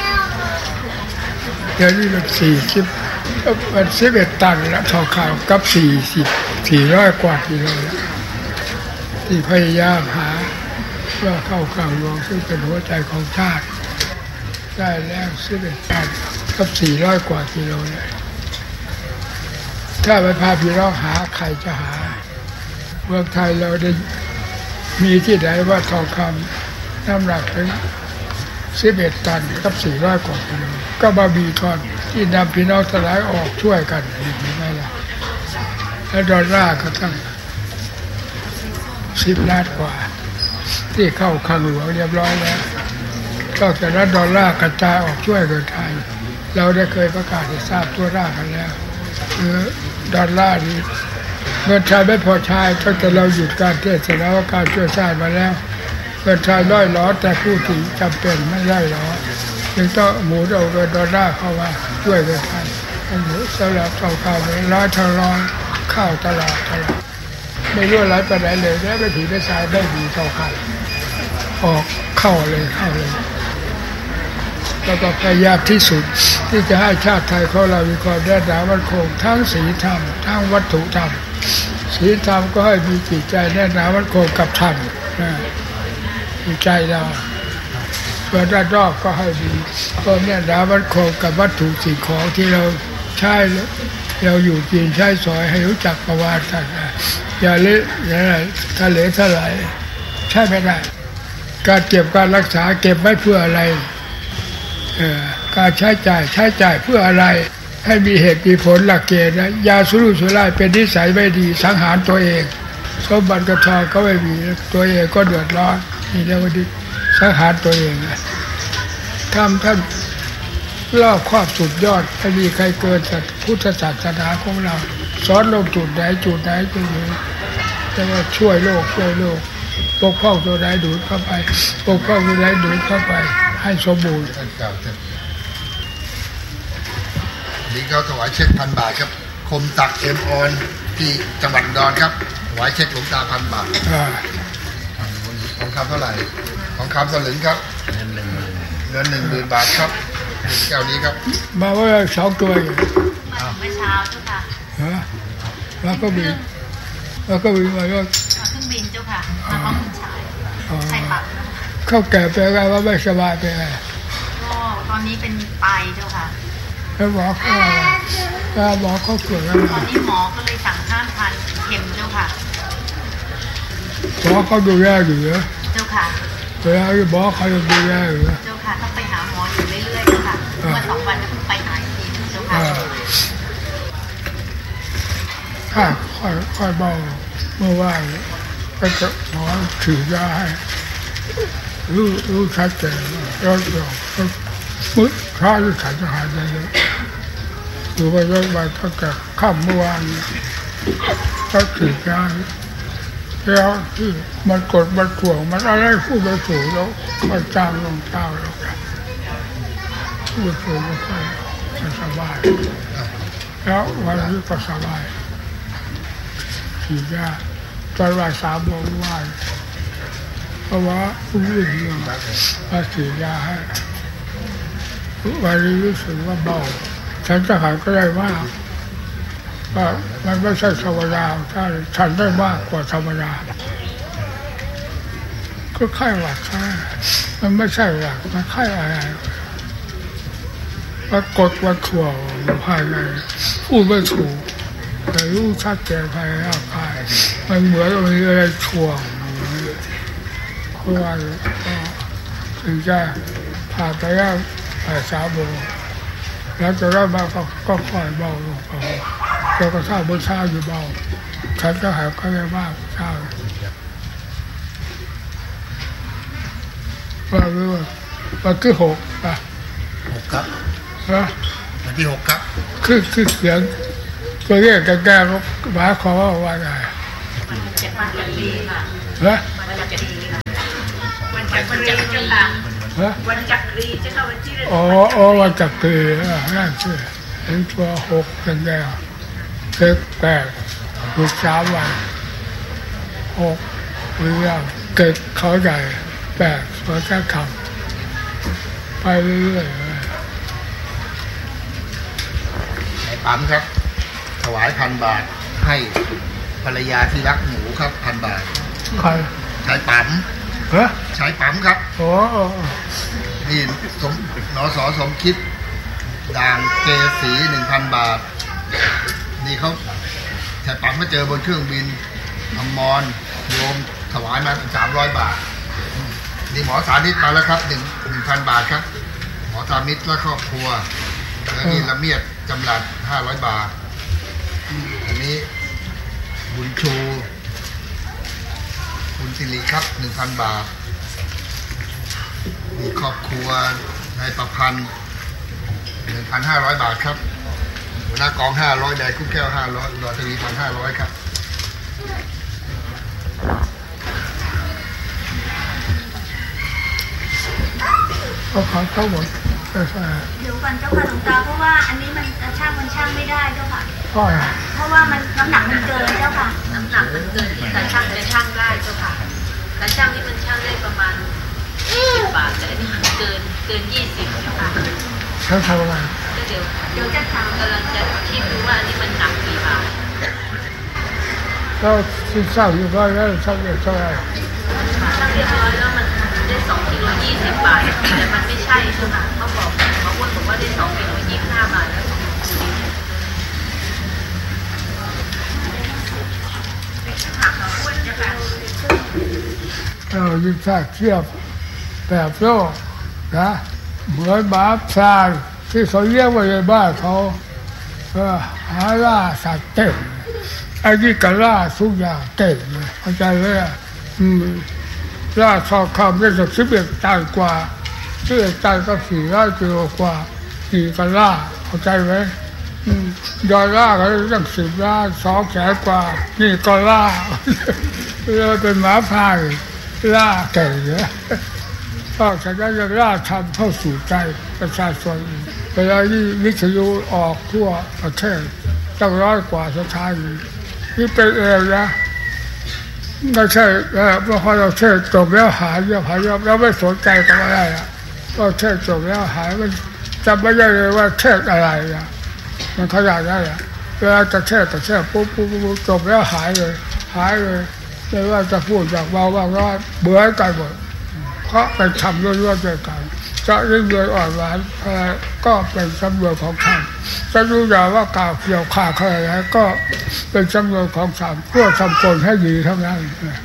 [SPEAKER 4] เดี๋ยวนี้มันสี่สิบมันสิบเอ็ดตันแล้วทองคำกับสี่สิบสี่ร้อยกว่ากิโลที่พยายามหาว่าเข้าข้างหลวงซึ่งเป็นหัวใจของชาติได้แล้วสิบเอ็ดตันกับสี่ร้อยกว่ากิโลเลยถ้าไปพาพี่น้องหาใครจะหาเมืองไทยเราได้มีที่ไหนว่าทองคำน้ำหนักถึงสิบเอ็ดตันกับสี่ร้อยกว่ากิโลก็บาบีทอนที่นำพี่น้องทั้งหลายออกช่วยกันเห็นไหมล่ะแล้วดอลลาร์ก็ตั้งสิบล้านกว่าที่เข้าคลังหลวงเรียบร้อยแล้วก็แต่ละดอลลาร์กระจายออกช่วยคนไทยเราได้เคยประกาศให้ทราบทั่วหน้ากันแล้วคือดอลลาร์นี้เงินไทยไม่พอใช้ตั้งแต่เราหยุดการเทศนาว่าการช่วยชาติมาแล้วเงินไทยน้อยล้อแต่ผู้ที่จำเป็นไม่ได้ล้อจึงต้องหมุนเอาเงินดอลลาร์เข้ามาช่วยคนไทยหมุนสลับเข้าข้าวร้อยทะร้อยข้าวตลาดตลาดไม่รู้อะไรไปไหนเลยแล้วไม่ถือได้สายได้ดีเท่ากันออกเข้าเลยเข้าเลยแล้วก็พยายามที่สุดที่จะให้ชาติไทยของเรามีความแน่นหนามั่นคงทั้งศีลธรรมทั้งวัตถุธรรมศีลธรรมก็ให้มีจิตใจแน่นหนามั่นคงกับธรรมนะจิตใจเราส่วนด้านนอกก็ให้มีความแน่นหนามั่นคงกับวัตถุสิ่งของที่เราใช้เราอยู่กินใช้สอยให้รู้จักประวัติกันอย่าเละอย่าทะเลทลายใช่ไม่ได้การเก็บการรักษาเก็บไว้เพื่ออะไรการใช้จ่ายใช้จ่ายเพื่ออะไรให้มีเหตุมีผลหลักเกณฑ์นะยาสุรุ่ยสุร่ายเป็นนิสัยไม่ดีสังหารตัวเองสมบัติกระทอก็ไม่มีตัวเองก็เดือดร้อนนี่เรียกว่าดิสังหารตัวเองนะทำท่านเล่าครอบสุดยอดไม่มีใครเกินจากพุทธศาสนาของเราสอนลงจุดไหนจุดไหนจุดนี้จะว่าช่วยโลกช่วยโลกปกป้องตัวไหนดูดเข้าไปปกป้องตัวไหนดูดเข้าไปให้สมบูรณ์
[SPEAKER 5] นี่เขาถวายเช็คพันบาทครับคมตักเอ็มออนที่จังหวัดอุดรครับถวายเช็คหลวงตาพันบาทของคำเท่าไหร่ของคำสลึงครับเงินหนึ่งเงินหนึ่งหมื่นบาทครับแก้วนี้ครับ
[SPEAKER 4] มาว่าสองตัวอยู่
[SPEAKER 6] เมื่อเช้าเจ้าค่ะ
[SPEAKER 4] ฮะแล้วก็บินแล้วก็บินมาด้วย
[SPEAKER 6] เครื่องบินเจ้าค่ะแล้วก็คุณชายใช่ปัก
[SPEAKER 4] เข้าแก่ไปไงว่าไม่สบายไปไง
[SPEAKER 6] ก็ตอนนี้เป็นไตเจ้าค่ะ
[SPEAKER 4] แล้วหมอเขาแล้วหมอเขาเกิดอะไร
[SPEAKER 6] ตอนนี้หมอก็เลยสั่งห้ามทานเข็มเจ้าค่ะ
[SPEAKER 4] หมอเขาดูแลอยู่เหรอ
[SPEAKER 6] เจ้าค่ะ
[SPEAKER 4] เวลาหมอเขาจะดูแลอยู่
[SPEAKER 6] เจ้าค่ะต้องไปหาหมออยู่เรื่อยๆเจ้าค่ะเมื่อสองวันก็เพิ่งไปหาทีเจ้าค่ะ
[SPEAKER 4] ถ้าค่อยค่อยเบาเมื่อวานก็จะหมอถือยาให้รู้รู้ชัดเจนแล้วเดี๋ยวมื้อเช้าที่ฉันจะหายใจเยอะอยู่ไปเรื่อยๆตั้งแต่ค่ำเมื่อวานก็ถือยาแล้วที่มันกดมันถ่วงมันอะไรพูดไปถูกแล้วก็จ้างลงเจ้าแล้วพูดถูกก็ค่อยสบายแล้ววันนี้ก็สบายถือยาตอนบ่ายสามโมงว่าเพราะว่าผู้หญิงเนี่ยมาถือยาให้วันนี้รู้สึกว่าเบาฉันจะหายก็ได้มากว่ามันไม่ใช่ธรรมดาใช่ฉันได้มากกว่าธรรมดาก็ไข้หวัดใช่มันไม่ใช่หวัดมันไข้อะไรปรากฏว่าถ่วงภายในพูดไม่ถูกแต่รู้ชัดเจนภายในร่างกายมันเหมือนมีอะไรถ่วงเพราะว่าถึงจะผ่านไปแล้วไปสามโมงแล้วจะได้มาก็ก็ค่อยเบาลงไปจนกระทั่งบนเช้าอยู่เบาฉันก็หายก็ไม่มากเช้าว่าเรื่องวันที่หกอ่ะ
[SPEAKER 5] หกครับ
[SPEAKER 4] ฮะ
[SPEAKER 5] วันที่หกครับ
[SPEAKER 4] คือคือเสียงตัวเรียกแก่ๆก็หมายความว่าว่าไง
[SPEAKER 6] มันจะมาจากดีค่ะ
[SPEAKER 4] ฮะ
[SPEAKER 6] มันจะดีค่ะวันจักรีเจ้าค่ะวันจักรีเจ้าค่ะวันที่
[SPEAKER 4] อ๋ออ๋อวันจักรีอ่ะนั่นคือเห็นตัวหกเป็นแก่เล็กแปดลูกสามวันหกเรื่องเกิดเขาใหญ่แปดตัวแค่คำไปเรื่อยๆ
[SPEAKER 5] ในปั๊มครับถวายพันบาทให้ภรรยาที่รักหมูครับพันบาท
[SPEAKER 4] ใคร
[SPEAKER 5] ใช้ปั๊ม
[SPEAKER 4] ฮะ
[SPEAKER 5] ใช้ปั๊มครับ
[SPEAKER 4] โอ้
[SPEAKER 5] นี่สมนสสมคิดด่างเกสีหนึ่งพันบาทนี่เขาใช้ปั๊มมาเจอบนเครื่องบินอมรโยมถวายมาสามร้อยบาทนี่หมอสานิตมาแล้วครับหนึ่งหนึ่งพันบาทครับหมอสานิตและครอบครัวแล้วนี่ละเมียดจำหลัดห้าร้อยบาทอันนี้บุญชูบุญสิริครับหนึ่งพันบาทมีครอบครัวนายประพันธ์หนึ่งพันห้าร้อยบาทครับหัวหน้ากองห้าร้อยแดงกุ้งแก้วห้าร้อยรอทวีพันห้าร้อยครับ
[SPEAKER 4] เขาขอทั้งหมด
[SPEAKER 6] เดี๋ยวก่อนเจ้าค่ะหลวงตาเพราะว่าอันนี้มันช่างมันช่างไม่ได้เจ้าค่ะเพราะว่ามันน้ำหนักมันเกินเจ้าค่ะน้ำหนักมันเกินแต่ช่างจะช่างได้เจ้าค่ะแต่ช่างนี่มันช่างได้ประมาณสิบบาทแต่อันนี้มันเกินเกินยี่สิบเจ้าค่ะ
[SPEAKER 4] เขาทำอะไร
[SPEAKER 6] เดี๋ยวเดี๋ยวจะทำกำลังจะคิดดูว่าอันนี้มันหนักกี่บาท
[SPEAKER 4] ก็ที่ช่างอยู่ร้อยแล้วช่างเรียบร้อย
[SPEAKER 6] ช่างเรียบร้อยแล้วมันได้สองกิโลยี่สิบบาทแต่มันไม่ใช่ใช่ไหมเขาบอกเขาพูดผมว่าได้สองกิโลยี่สิบห้าบาท
[SPEAKER 4] เรายิ่งถ้าเทียบแบบโลกนะเหมือนหมาพรานที่เขาเลี้ยงไว้ในบ้านเขาหาล่าสัตว์เก่งไอ้นี่ก็ล่าทุกอย่างเก่งเลยเข้าใจไหมอืมล่าทองคำได้สักสิบเอ็ดตันกว่าสิบเอ็ดตันก็สี่ร้อยกิโลกว่าสี่ก็ล่าเข้าใจไหมยอดล่าก็ตั้งสิบล้านสองแสนกว่านี่ก็ล่าเราเป็นหมาพรานล่าเก่งเนี่ยก็จะได้ล่าทำเข้าสู่ใจประชาชนเวลาที่วิทยุออกทั่วประเทศตั้งร้อยกว่าสถานีนี่เป็นเองนะไม่ใช่เพราะเราเทศจบแล้วหายแล้วหายแล้วไม่สนใจกับอะไรอ่ะก็เทศจบแล้วหายมันจำไม่ได้เลยว่าเทศอะไรอ่ะมันขนาดนั้นอ่ะเวลาจะเทศจะเทศปุ๊บปุ๊บปุ๊บจบแล้วหายเลยหายเลยไม่ว่าจะพูดจากเบาว่าร้อนเบื่อกันหมดเพราะไปทำล้วนๆด้วยกันจะเรื่องเรื่องอ่อนหวานอะไรก็เป็นจำนวนของท่านจะรู้อย่างว่ากล่าวเกี่ยวข้าเขาอะไรก็เป็นจำนวนของสามเพื่อทำตนให้ดีเท่านั้น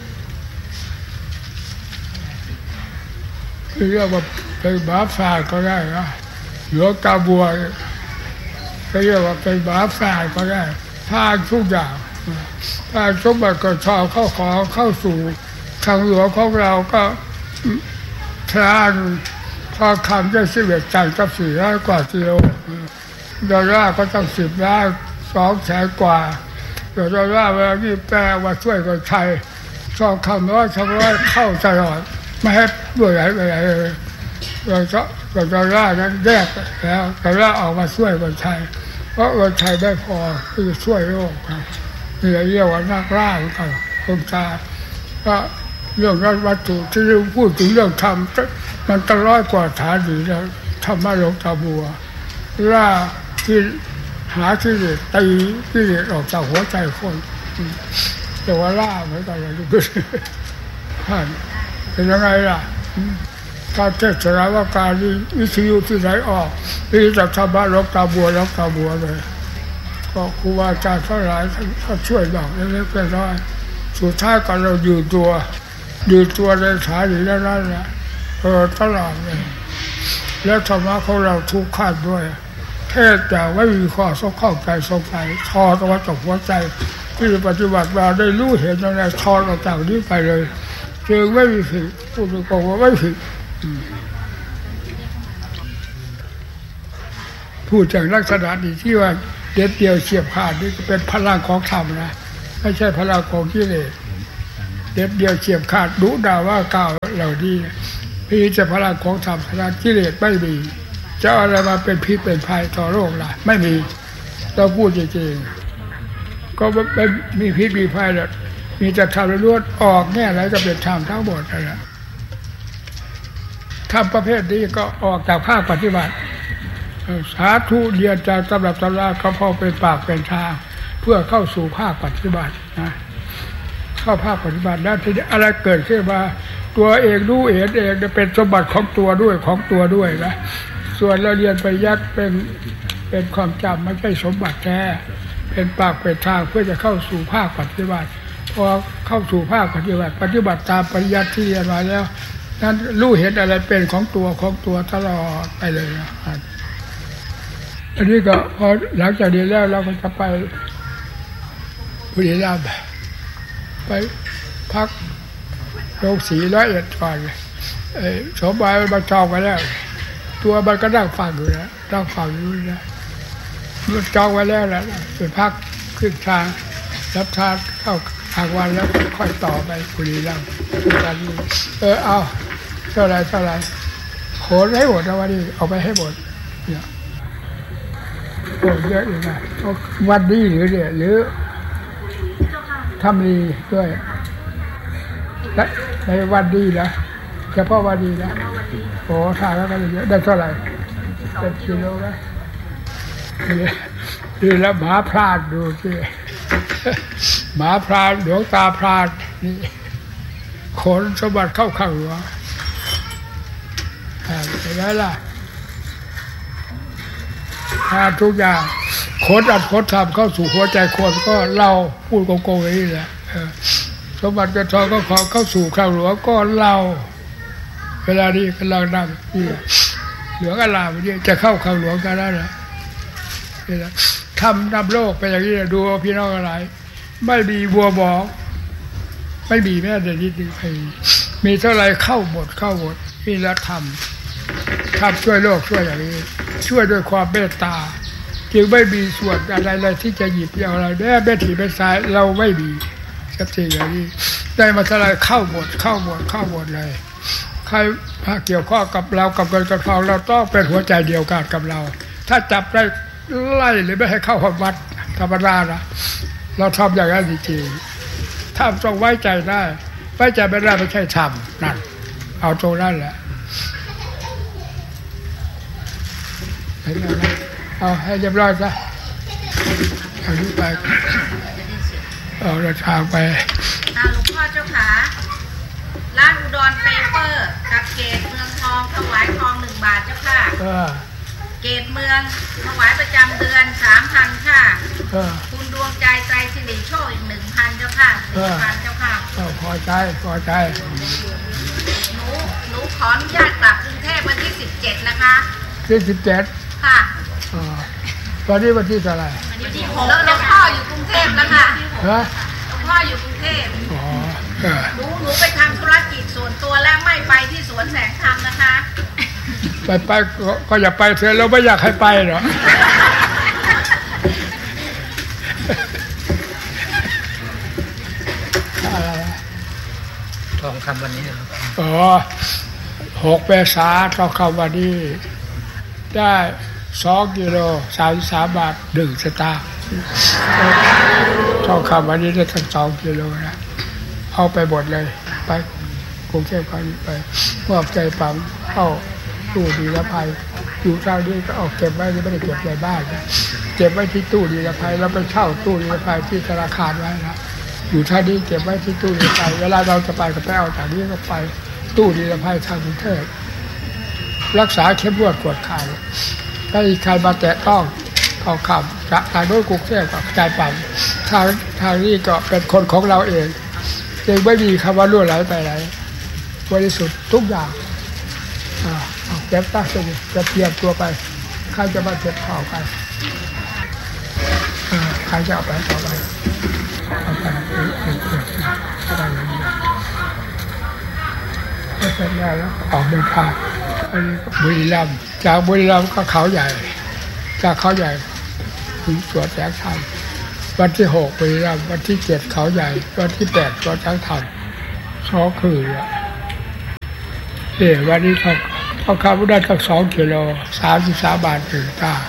[SPEAKER 4] ที่เรียกว่าเป็นหมาฝ่ายก็ได้นะหลวงตาบัวก็เรียกว่าเป็นหมาฝ่ายก็ได้พาทุกอย่างพาสมบัติกระชอบเข้าขอเข้าสู่ทางหลวงของเราก็พลานพอคำได้สิบเอ็ดตันกับสี่ร้อยกว่ากิโลดอลลาร์ก็ต้องสิบล้านสองแสนกว่าดอลลาร์เวลาที่แปลว่าช่วยคนไทยชอบคำร้อยสองร้อยเข้าตลอดไม่ให้เบื่อไหนไปไหนเลยเราจะดอลลาร์นั้นแยกแล้วดอลลาร์ออกมาช่วยคนไทยเพราะคนไทยไม่พอที่จะช่วยโลกครับนี่เรียกว่านักล่าเหมือนกันคนชาก็เรื่องนั้นวัตถุที่เราพูดถึงเรื่องธรรมมันตั้งร้อยกว่าฐานอยู่แล้วธรรมะหลวงตาบัวล่าที่หาที่เด็ดตีที่เด็ดออกจากหัวใจคนแต่ว่าล่าเหมือนกันเลยท่านเป็นยังไงล่ะการเทศนาว่าการวิทยุที่ไหนออกที่จากธรรมะหลวงตาบัวหลวงตาบัวเลยก็ครูบาอาจารย์ทั้งหลายก็ช่วยบอกเล็กๆน้อยๆสุดท้ายก็เราอยู่ตัวอยู่ตัวในฐานอยู่แล้วนั่นแหละเออตลอดเลยแล้วธรรมะของเราทุกขั้นด้วยเทศอย่างไม่มีข้อสงข้องใจสงสัยทอตัวจากหัวใจที่ปฏิบัติมาได้รู้เห็นอะไรทอเราจากนี้ไปเลยจึงไม่มีผิดพูดตรงๆว่าไม่ผิดพูดจากลักษณะนี้ที่ว่าเด็ดเดียวเฉียบขาดนี่เป็นพลังของธรรมนะไม่ใช่พลังของกิเลสเด็ดเดียวเฉียบขาดดุด่าว่ากล่าวเหล่านี้พี่จะพลังของธรรมพลังกิเลสไม่มีจะอะไรมาเป็นพิษเป็นภัยต่อโลกล่ะไม่มีเราพูดจริงๆก็ไม่มีพิษมีภัยหรอกมีแต่ธรรมล้วนออกแง่อะไรจะเป็นธรรมทั้งหมดนั่นแหละธรรมประเภทนี้ก็ออกจากภาคปฏิบัติสาธุเรียนจากตำรับตำราก็พอเป็นปากเป็นทางเพื่อเข้าสู่ภาคปฏิบัตินะเข้าภาคปฏิบัติแล้วทีนี้อะไรเกิดขึ้นมาตัวเองรู้เห็นเองจะเป็นสมบัติของตัวด้วยของตัวด้วยนะส่วนเราเรียนไปยัดเป็นเป็นความจำไม่ใช่สมบัติแท้เป็นปากเป็นทางเพื่อจะเข้าสู่ภาคปฏิบัติพอเข้าสู่ภาคปฏิบัติปฏิบัติตามปริยัติที่เรียนมาแล้วนั้นรู้เห็นอะไรเป็นของตัวของตัวตลอดไปเลยนะอันนี้ก็พอหลังจากนี้แล้วเราก็จะไปบุรีรัมย์ไปพักโรงสีร้อยเอ็ดก่อนไอ้สมบัติมันจองไว้แล้วตัวมันก็นั่งฟังอยู่นะนั่งฟังอยู่นะมันจองไว้แล้วแหละไปพักขึ้นทางรับทานเข้าทางวันแล้วค่อยต่อไปบุรีรัมย์เออเอาเท่าไรเท่าไรโขนให้หมดนะวันนี้เอาไปให้หมดเนี่ยโอ้เยอะอยู่นะวันนี้หรือเนี่ยหรือทำดีด้วยและในวันดีนะเฉพาะวันดีนะโอ้ทานแล้วก็เยอะได้เท่าไหร่เป็นกิโลนะดีแล้วหมาพลาดดูสิหมาพลาดหลวงตาพลาดนี่ขนสมบัติเข้าข้างหัวเห็นไหมล่ะทานทุกอย่างขนอัดขนทำเข้าสู่หัวใจคนก็เราพูดโกงๆอย่างนี้แหละสมบัติกระทองก็ขอเข้าสู่ข้างหัวก็เราเวลานี้กำลังนั่งนี่เหลืองอลามนี่จะเข้าข้างหลวงกันแล้วนะนี่แหละทำนำโลกไปอย่างนี้ดูพี่น้องอะไรไม่มีบัวบอกไม่มีแม้แต่นิดนึงมีเท่าไรเข้าหมดเข้าหมดนี่แล้วทำทำช่วยโลกช่วยอย่างนี้ช่วยด้วยความเมตตาจึงไม่มีส่วนอะไรเลยที่จะหยิบอย่างไรแม้เบ็ดถีเบ็ดสายเราไม่มีสักทีอย่างนี้ได้มาเท่าไรเข้าหมดเข้าหมดเข้าหมดเลยใครเกี่ยวข้องกับเรากับเงินกับทองเราต้องเป็นหัวใจเดียวกันกับเราถ้าจับได้ไล่หรือไม่ให้เข้าวัดธรรมดานะเราทำอย่างนั้นจริงๆถ้าต้องไว้ใจได้ไว้ใจไม่ได้ไม่ใช่ทำนั่นเอาตรงนั้นแหละเอาให้เรียบร้อยซะเอานี้ไปเอาเดินทางไป
[SPEAKER 6] หลวงพ่อเจ้าขาร้านอุดรเปเปอร์กับเกตเมืองทองถวายทองหนึ่งบาทเจ้าค่ะเกตเมืองถวายประจำเดือนสามพันค่ะคุณดวงใจใจสิริโชคอีกหนึ่งพันเจ้าค่ะหนึ่งพันเจ้าค่ะ
[SPEAKER 4] พอใจพอใจ
[SPEAKER 6] หนูหนูขออนุญาตกลับกรุงเทพวันที่สิบเจ็ดนะคะ
[SPEAKER 4] ที่สิบเจ็ด
[SPEAKER 6] ค่ะ
[SPEAKER 4] ตอนนี้วันที่เท่าไหร่
[SPEAKER 6] วันที่หกแล้วหลวงพ่ออยู่กรุงเทพแล้วค่ะฮะหลวงพ่ออยู่กรุงเทพอ๋อหนูหนูไปทำธุรกิจส่วนตัวแล้วไม่ไปที่สวนแสงธรรมนะคะ
[SPEAKER 4] ไปไปก็อย่าไปเถอะเราไม่อยากให้ไปหรอกอะไร
[SPEAKER 1] ทองคำวันนี้
[SPEAKER 4] อ๋อหกเมษาทองคำวันนี้ได้สองกิโลสามสามบาทหนึ่งสตางค์ทองคำวันนี้ได้ทั้งสองกิโลนะเอาไปหมดเลยไปกรุงเทพไปมอบใจปั๊มเข้าตู้ดีละภัยอยู่ทางนี้ก็เอาเก็บไว้ไม่ได้เก็บในบ้านนะเก็บไว้ที่ตู้ดีละภัยแล้วไปเช่าตู้ดีละภัยที่ธนาคารไว้นะอยู่ทางนี้เก็บไว้ที่ตู้ดีละภัยเวลาเราจะไปก็ไปเอาจากนี้ก็ไปตู้ดีละภัยทางกรุงเทพรักษาเข้มงวดกวดขันถ้าใครมาแตะต้องทองคำจากทางโน้นกรุงเทพกับใจปั๊มทางทางนี้ก็เป็นคนของเราเองจึงไม่มีคำว่าล่วไหลไปไหนบริสุทธิ์ทุกอย่างอ่าเก็บตั้งสิจะเตรียมตัวไปใครจะมาเก็บข้าวไปใครจะเอาไปต่อไปเอาไปอะไรอย่างนี้ก็เสร็จแล้วออกเดินทางอันนี้บุรีรัมย์จากบุรีรัมย์ก็เขาใหญ่จากเขาใหญ่ถึงสวนแสงธรรมวันที่หกบุรีรัมย์วันที่เจ็ดเขาใหญ่วันที่แปดสวนแสงธรรมสองคืนอ่ะเอ๋วันนี้เขาเขาขับได้ตั้งสองกิโลสามสิบสามบาทถึงตา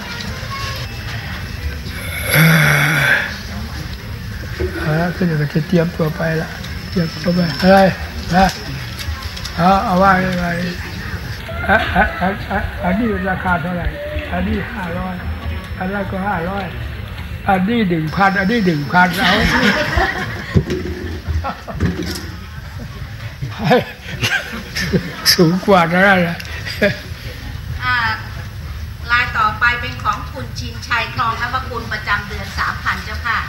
[SPEAKER 4] เออคือจะเตรียมตัวไปละเตรียมตัวไปอะไรนะเอาเอาว่าอะไรอ่ะอ่ะอ่ะอ่ะอันนี้ราคาเท่าไหร่อันนี้ห้าร้อยอันนั้นก็ห้าร้อยอันนี้หนึ่งพันอันนี้หนึ่งพันเอาสูงกว่านั่นแหละ
[SPEAKER 6] ลายต่อไปเป็นของคุณชินชัยคลองนวกุลประจำเดือนสามพันเจ้าค่ะ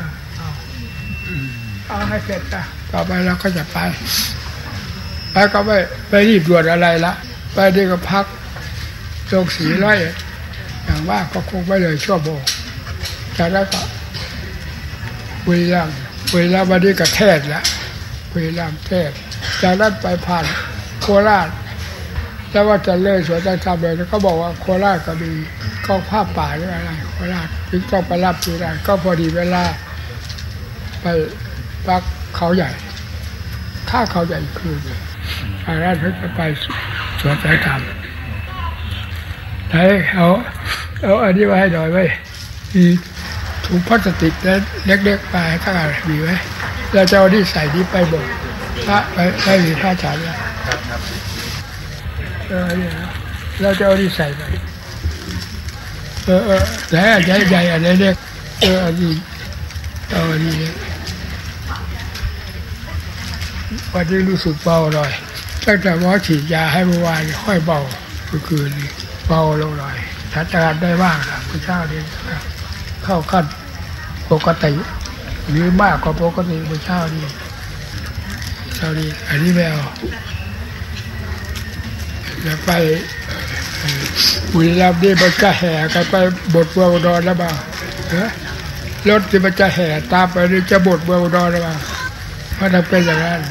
[SPEAKER 4] เอาให้เสร็จนะต่อไปเราก็จะไปไปก็ไม่ไปรีบด่วนอะไรละไปดีก็พักโรงสีร้อยอย่างว่าก็คงไม่เลยชั่วโมงจากนั้นก็คุยเรื่องคุยแล้ววันนี้ก็เทศแล้วคุยเรื่องเทศจากนั้นไปผ่านโคราชแล้วว่าจะเลยสวนจันทร์เลยก็บอกว่าโคราชก็มีก็ผ้าป่าหรืออะไรโคราชถึงต้องไปรับที่นั่นก็พอดีเวลาไปพักเขาใหญ่ข้าเขาใหญ่คืนจากนั้นถึงจะไปสวนจันทร์ไหนเอาเอาอันนี้ไว้ให้หน่อยไว้มีถุงพลาสติกเล็กๆไปถ้าอะไรมีไว้เราจะเอาที่ใส่นี้ไปบดพระไปไม่มีพระฉันแล้วเออเนี่ยเราจะเอาที่ใส่ไปเออเออแล้วใหญ่ใหญ่อันนี้เล็กเอออันนี้เอาอันนี้วันนี้รู้สึกเบาหน่อยตั้งแต่หมอฉีดยาให้เมื่อวานค่อยเบาเมื่อคืนนี้เบาลงหน่อยชัดเจนได้บ้างนะพระเจ้าเนี่ยเข้าขั้นปกติหรือมากกว่าปกติพระเจ้านี่เจ้านี่อันนี้ไม่เอาแล้วไปบุรีรัมย์นี่มันจะแห่กันไปบทเมืองอุดรแล้วบ้างรถที่มันจะแห่ตามไปนี่จะบทเมืองอุดรแล้วบ้างเพราะมันเป็นอย่างนั้น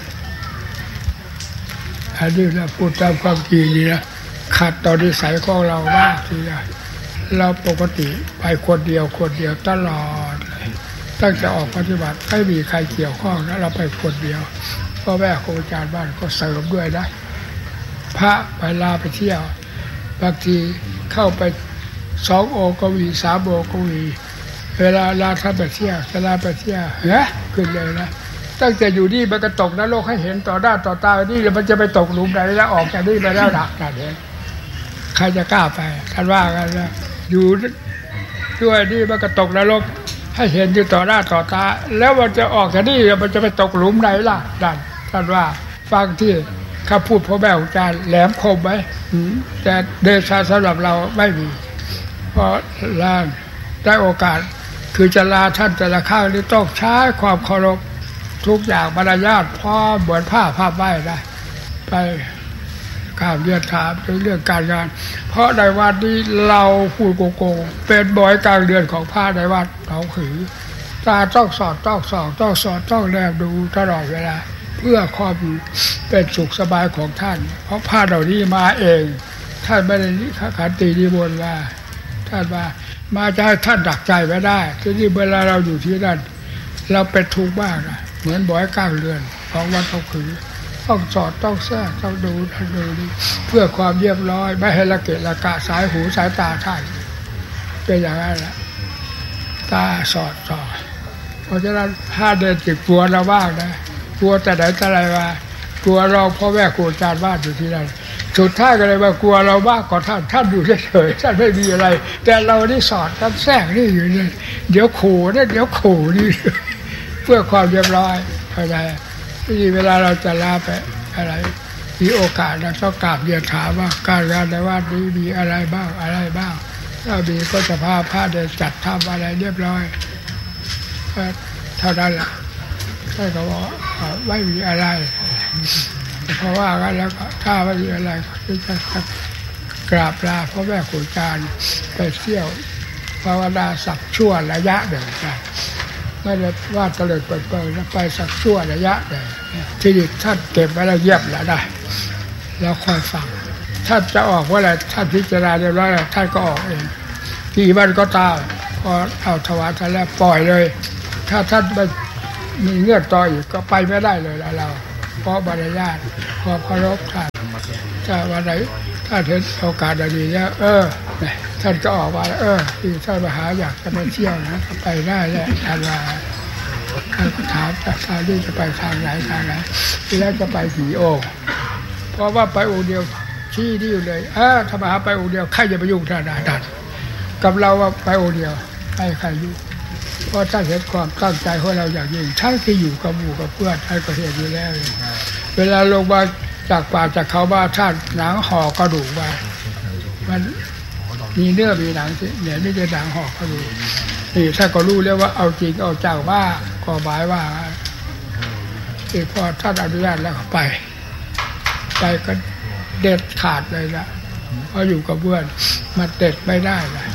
[SPEAKER 4] อันนี้เราพูดตามความจริงนี่นะขัดต่อนิสัยของเรามากทีเดียวเราปกติไปคนเดียวคนเดียวตลอดตั้งแต่ออกปฏิบัติไม่มีใครเกี่ยวข้องแล้วเราไปคนเดียวพ่อแม่ครูอาจารย์บ้านก็เสริมด้วยนะพระไปลาไปเที่ยวบางทีเข้าไปสองโอก็มีสามโอก็มีเวลาลาท่านไปเที่ยวเวลาไปเที่ยวเฮ้ยขึ้นเลยนะตั้งแต่อยู่นี่มันก็ตกนรกให้เห็นต่อหน้าต่อตานี่แล้วมันจะไปตกหลุมไหนแล้วออกจากนี่ไปแล้วดักกันเห็นใครจะกล้าไปท่านว่ากันนะอยู่ด้วยนี่มันก็ตกนรกให้เห็นอยู่ต่อหน้าต่อตาแล้วมันจะออกจากนี่แล้วมันจะไปตกหลุมไหนล่ะดันท่านว่าฟังที่ข้าพูดพ่อแม่อาจารย์แหลมคมไหมแต่เดชะสำหรับเราไม่มีเพราะลาได้โอกาสคือจะลาท่านแต่ละข้างนี่ต้องใช้ความเคารพทุกอย่างมารยาทพอเหมือนผ้าผ้าใบได้ไปข้ามเรียนถามถึงเรื่องการงานเพราะในวัดนี้เราพูดโกงๆเป็นบ่อยกลางเดือนของพระในวัดเขาขือตาต้องสอดต้องสอบต้องสอดต้องแลบดูตลอดเวลาเพื่อความเป็นสุขสบายของท่านเพราะพระเหล่านี้มาเองท่านไม่ได้ขันตินิมนต์ว่าท่านว่ามาจะให้ท่านดักใจไว้ได้ทีนี้เวลาเราอยู่ที่นั่นเราเป็นทุกข์มากนะเหมือนบ่อยกลางเดือนของวัดเขาขือต้องสอดต้องแทรกต้องดูต้องดูนี่เพื่อความเรียบร้อยไม่ให้ละเกะละกะสายหูสายตาท่านเป็นอย่างนั้นแหละตาสอดสอดเพราะฉะนั้นถ้าเดินจิตกลัวเราบ้างนะกลัวแต่ไหนแต่ไรว่ากลัวเราพ่อแม่ครูอาจารย์บ้านอยู่ที่นั่นสุดท้ายก็เลยว่ากลัวเราบ้างกว่าท่านท่านอยู่เฉยๆท่านไม่มีอะไรแต่เรานี่สอดท่านแทรกนี่อยู่นี่เดี๋ยวขู่เนี่ยเดี๋ยวขู่นี่เพื่อความเรียบร้อยเข้าใจที่เวลาเราจะลาไปอะไรมีโอกาสเราต้องกราบเรียนถามว่าการงานในวัดนี้มีอะไรบ้างอะไรบ้างถ้ามีก็จะพาพระเดินจัดทำอะไรเรียบร้อยเท่านั้นแหละใช่ก็บอกไม่มีอะไรเพราะว่ากันแล้วก็ถ้าไม่มีอะไรก็จะกราบลาพ่อแม่ครูอาจารย์ไปเที่ยวภาวนาสักชั่วระยะหนึ่งไม่ได้ว่าเตลิดเปิดเปิดไปสักชั่วระยะเลยที่ท่านเก็บไว้แล้วเยียบแล้วได้แล้วค่อยฟังท่านจะออกว่าอะไรท่านพิจารณาเรียบร้อยแล้วท่านก็ออกเองกี่วันก็ตามพอเอาถวายท่านแล้วปล่อยเลยถ้าท่านไม่มีเงื่อนต่ออีกก็ไปไม่ได้เลยเราเพราะบรรยาทพอเคารพท่านถ้าวันไหนถ้าเห็นโอกาสดีๆแล้วเออท่านก็ออกมาเออที่ท่านมหาอยากจะไปเที่ยวนะก็ไปได้แหละท่านว่าท่านก็ถามจากท่านที่จะไปทางไหนทางไหนที่แรกจะไปผีโอ่งเพราะว่าไปองค์เดียวชี้ที่อยู่เลยเออถ้ามหาไปองค์เดียวใครจะไปยุ่งท่านท่านกับเราว่าไปองค์เดียวใครใครยุ่งเพราะท่านเห็นความตั้งใจของเราอย่างยิ่งท่านที่อยู่กับหมู่กับเพื่อนท่านก็เห็นอยู่แล้วเวลาลงมาจากป่าจากเขาบ้านท่านหนังห่อกระดูกไว้มันมีเนื้อมีหนังเนี่ยไม่ใช่หนังห่อกระดูกนี่ท่านก็รู้แล้วว่าเอาจริงเอาจังว่าก็หมายว่าที่พอท่านอนุญาตแล้วก็ไปไปก็เด็ดขาดเลยละเพราะอยู่กับเพื่อนมันเด็ดไม่ได้เลย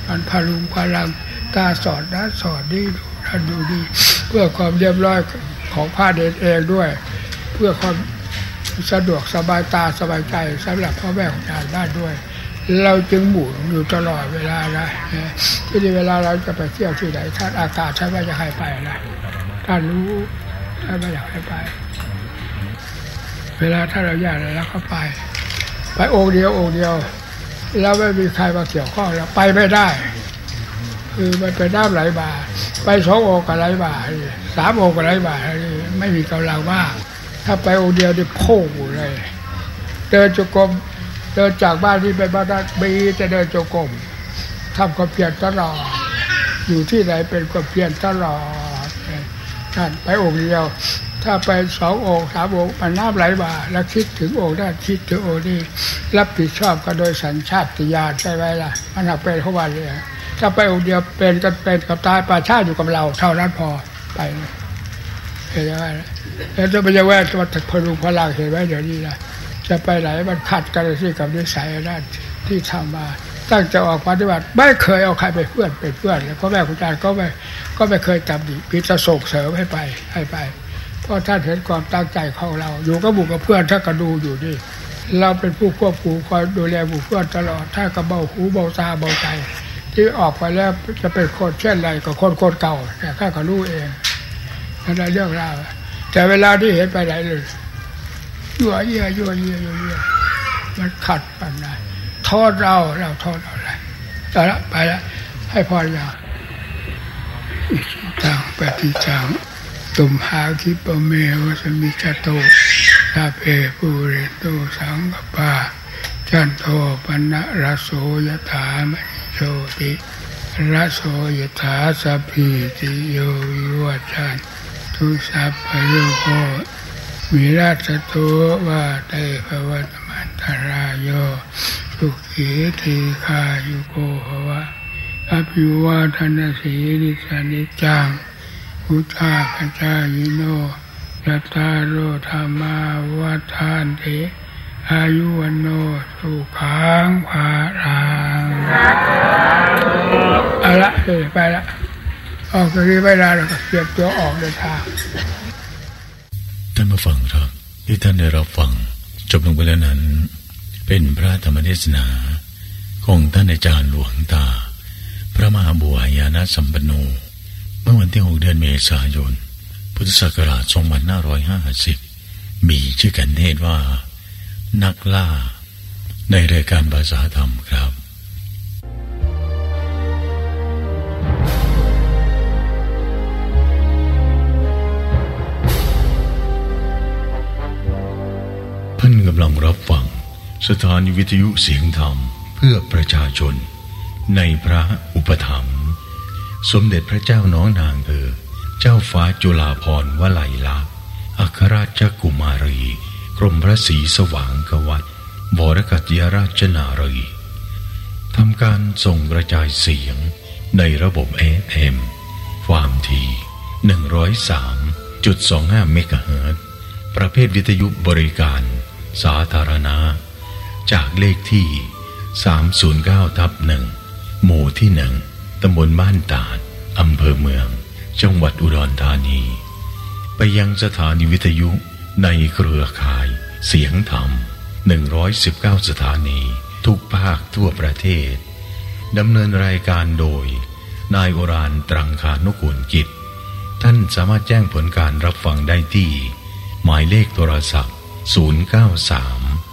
[SPEAKER 4] มันพลุงพลังตาสอดนะสอดดีดูท่านดูดีเพื่อความเรียบร้อยของพระเดชเองด้วยเพื่อความสะดวกสบายตาสบายใจสำหรับพ่อแม่ของชาวบ้านด้วยเราจึงหมุนอยู่ตลอดเวลานะที่นี่เวลาเราจะไปเที่ยวที่ไหนท่านอากาศท่านไม่อยากให้ไปนะท่านรู้ท่านไม่อยากให้ไปเวลาถ้าเราอยากอะไรแล้วก็ไปไปองค์เดียวองค์เดียวแล้วไม่มีใครมาเกี่ยวข้องเราไปไม่ได้คือมันเป็นน้ำไหลบ่าไปสององค์ก็ไหลบ่าสามองค์ก็ไหลบ่าไม่มีกำลังมากถ้าไปองค์เดียวนี่โพ่งเลยเดินจงกรมเดินจากบ้านที่ไปบ้านนั้นบีจะเดินจงกรมทำความเพียรตลอดอยู่ที่ไหนเป็นความเพียรตลอดท่านไปองค์เดียวถ้าไปสององค์สามองค์มันน้ำไหลบ่าแล้วคิดถึงองค์นั้นคิดถึงองค์นี้รับผิดชอบกันโดยสัญชาตญาณใช่ไหมล่ะมันเป็นของมันเลยถ้าไปองค์เดียวเป็นกันเป็นกับตายป่าชาอยู่กับเราเท่านั้นพอไปเห็นไหมแล้วจะไปจะแวะจะมาพลุงพลังเห็นไหมเดี๋ยวนี้นะจะไปไหนมันขัดกันที่กับนิสัยนั้นที่ทำมาตั้งจะออกปฏิบัติไม่เคยเอาใครไปเพื่อนเป็นเพื่อนแล้วพ่อแม่ครูอาจารย์ก็ไม่ก็ไม่เคยตำหนิพิจารณาส่งเสริมให้ไปให้ไปเพราะท่านเห็นความตั้งใจของเราอยู่กับบุกับเพื่อนถ้าก็ดูอยู่นี่เราเป็นผู้ควบคุมคอยดูแลบุเพื่อนตลอดถ้าก็เบาหูเบาตาเบาใจที่ออกไปแล้วจะเป็นคนเช่นไรกับคนคนเก่าแต่ข้าก็รู้เองนั่นเรื่องราวแต่เวลาที่เห็นไปไหนเลยยั่วเยี่ยยั่วเยี่ยยั่วเยี่ยมันขัดกันได้โทษเราเราโทษเราอะไรไปละไปละให้พรยาอิตังปฏิจังตุมหาคิปเมวสมิจโตสาเพปุเรโตสังกปาจันโทปนะระโสยถามณิโชติระโสยถาสัพพิติโยวิวัชชันทุสัพพโยโควิราชโตวาเตภวัตมันตรายโยสุขีทีคายุโกภวะอภิวาทนาสีริสานิจังพุทธาปัจจายโนยัตตาโรธรรมาวัฏานติอายุวันโนสุขังภาลังเอาละเฮ้ยไปละออกจากนี้ไม่ได้เราก็เก็บตัวออกเดินทาง
[SPEAKER 2] ท่านผู้ฟังครับที่ท่านได้รับฟังจบลงไปแล้วนั้นเป็นพระธรรมเทศนาของท่านอาจารย์หลวงตาพระมหาบัวญาณสัมปันโนเมื่อวันที่หกเดือนเมษายนพุทธศักราชสองพันห้าร้อยห้าสิบมีชื่อกันเทศว่านักล่าในรายการภาษาธรรมครับท่านกำลังรับฟังสถานีวิทยุเสียงธรรมเพื่อประชาชนในพระอุปถัมภ์สมเด็จพระเจ้าน้องนางเธอเจ้าฟ้าจุฬาภรณ์วลัยลักษณ์อัครราชกุมารีกรมพระศรีสว่างกวัตรวรกัตยราชนารีทำการส่งกระจายเสียงในระบบ เอ เอ็ม ความถี่ หนึ่งร้อยสามจุดสองห้า เมกะเฮิรตซ์ประเภทวิทยุบริการสาธารณะจากเลขที่ สามศูนย์เก้าทับหนึ่ง หมู่ที่หนึ่งตำบลบ้านตาดอำเภอเมืองจังหวัดอุดรธานีไปยังสถานีวิทยุในเครือข่ายเสียงธรรมหนึ่งร้อยสิบเก้าสถานีทุกภาคทั่วประเทศดำเนินรายการโดยนายโอรานตรังคานุกูลกิจท่านสามารถแจ้งผลการรับฟังได้ที่หมายเลขโทรศัพท์ศูนย์ เก้า สาม